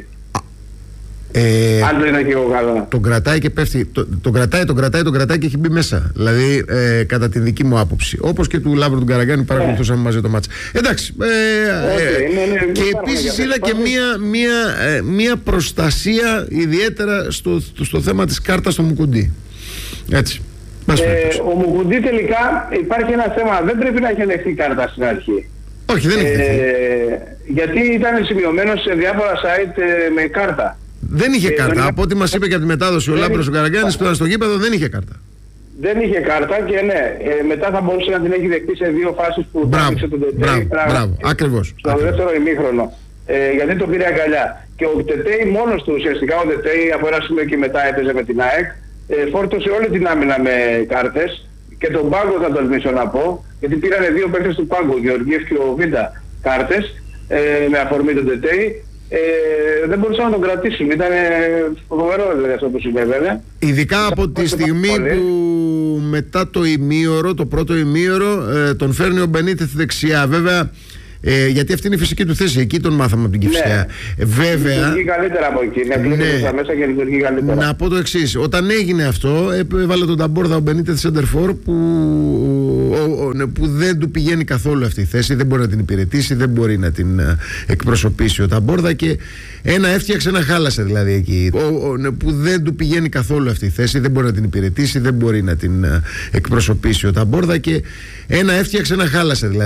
Ε, Αν το είναι και εγώ καλά. Τον κρατάει και πέφτει. Τον το κρατάει, τον κρατάει, τον κρατάει και έχει μπει μέσα. Δηλαδή, ε, κατά την δική μου άποψη. Όπως και του Λάβρου του Καραγκάνη, παρακολουθούσαμε yeah. μαζί το μάτς. Εντάξει. Ε, okay, ε, ναι, ναι, και επίσης είδα και μία, μία, ε, μία προστασία ιδιαίτερα στο, στο, στο θέμα της κάρτας στο Μουκουντή. Έτσι. Ε, ο Μουκουντή τελικά υπάρχει ένα θέμα, δεν πρέπει να έχει ελεγχθεί κάρτα στην αρχή. Όχι, δεν έχει ελεγχθεί. Ε, γιατί ήταν σημειωμένο σε διάφορα site ε, με κάρτα. Δεν είχε ε, κάρτα. δεν... Από ό,τι μας είπε και από τη μετάδοση ο Λάμπρος ο Καραγκάνης που ήταν στο γήπεδο, δεν είχε κάρτα. Δεν είχε κάρτα και ναι, ε, μετά θα μπορούσε να την έχει δεκτεί σε δύο φάσεις που μπράβο, θα έδειξε τον Τετέι. Μπράβο, μπράβο, ακριβώς. Στο ακριβώς. δεύτερο ημίχρονο. Ε, γιατί το πήρε αγκαλιά. Και ο Τετέι μόνος του, ουσιαστικά ο Τετέι από ένα σημείο και μετά έπαιζε με την ΑΕΚ, ε, φόρτωσε όλη την άμυνα με κάρτες και τον πάγκο θα τολμήσω να πω, γιατί πήρανε δύο παίκτες του πάγκου, ο Γεωργίευ και ο Βίντα κάρτες, ε, με αφορμή τον Τετέι. Ε, δεν μπορούσαν να τον κρατήσουν. Ήταν φοβερό δηλαδή αυτό που συμβαίνει. Ειδικά από τη στιγμή που μετά το ημίωρο, το πρώτο ημίωρο, ε, τον φέρνει ο Μπενίτεθ δεξιά. Βέβαια, ε, γιατί αυτή είναι η φυσική του θέση. Εκεί τον μάθαμε από την Κηφισιά. Ναι. Βέβαια. Λειτουργεί καλύτερα από εκεί. Ναι, ναι. Μέσα και λειτουργεί καλύτερα. Να πω το εξής. Όταν έγινε αυτό, έβαλε τον Ταμπόρδα ο Μπενίτεθ Σεντερφόρ που, που δεν του πηγαίνει καθόλου αυτή η θέση. Δεν μπορεί να την υπηρετήσει, δεν μπορεί να την εκπροσωπήσει ο Ταμπόρδα και ένα έφτιαξε, ένα χάλασε δηλαδή εκεί. Που δεν του πηγαίνει καθόλου αυτή η θέση, δεν μπορεί να την υπηρετήσει, δεν μπορεί να την εκπροσωπήσει ο Ταμπόρδα και ένα έφτιαξε, ένα χάλασε δηλαδή.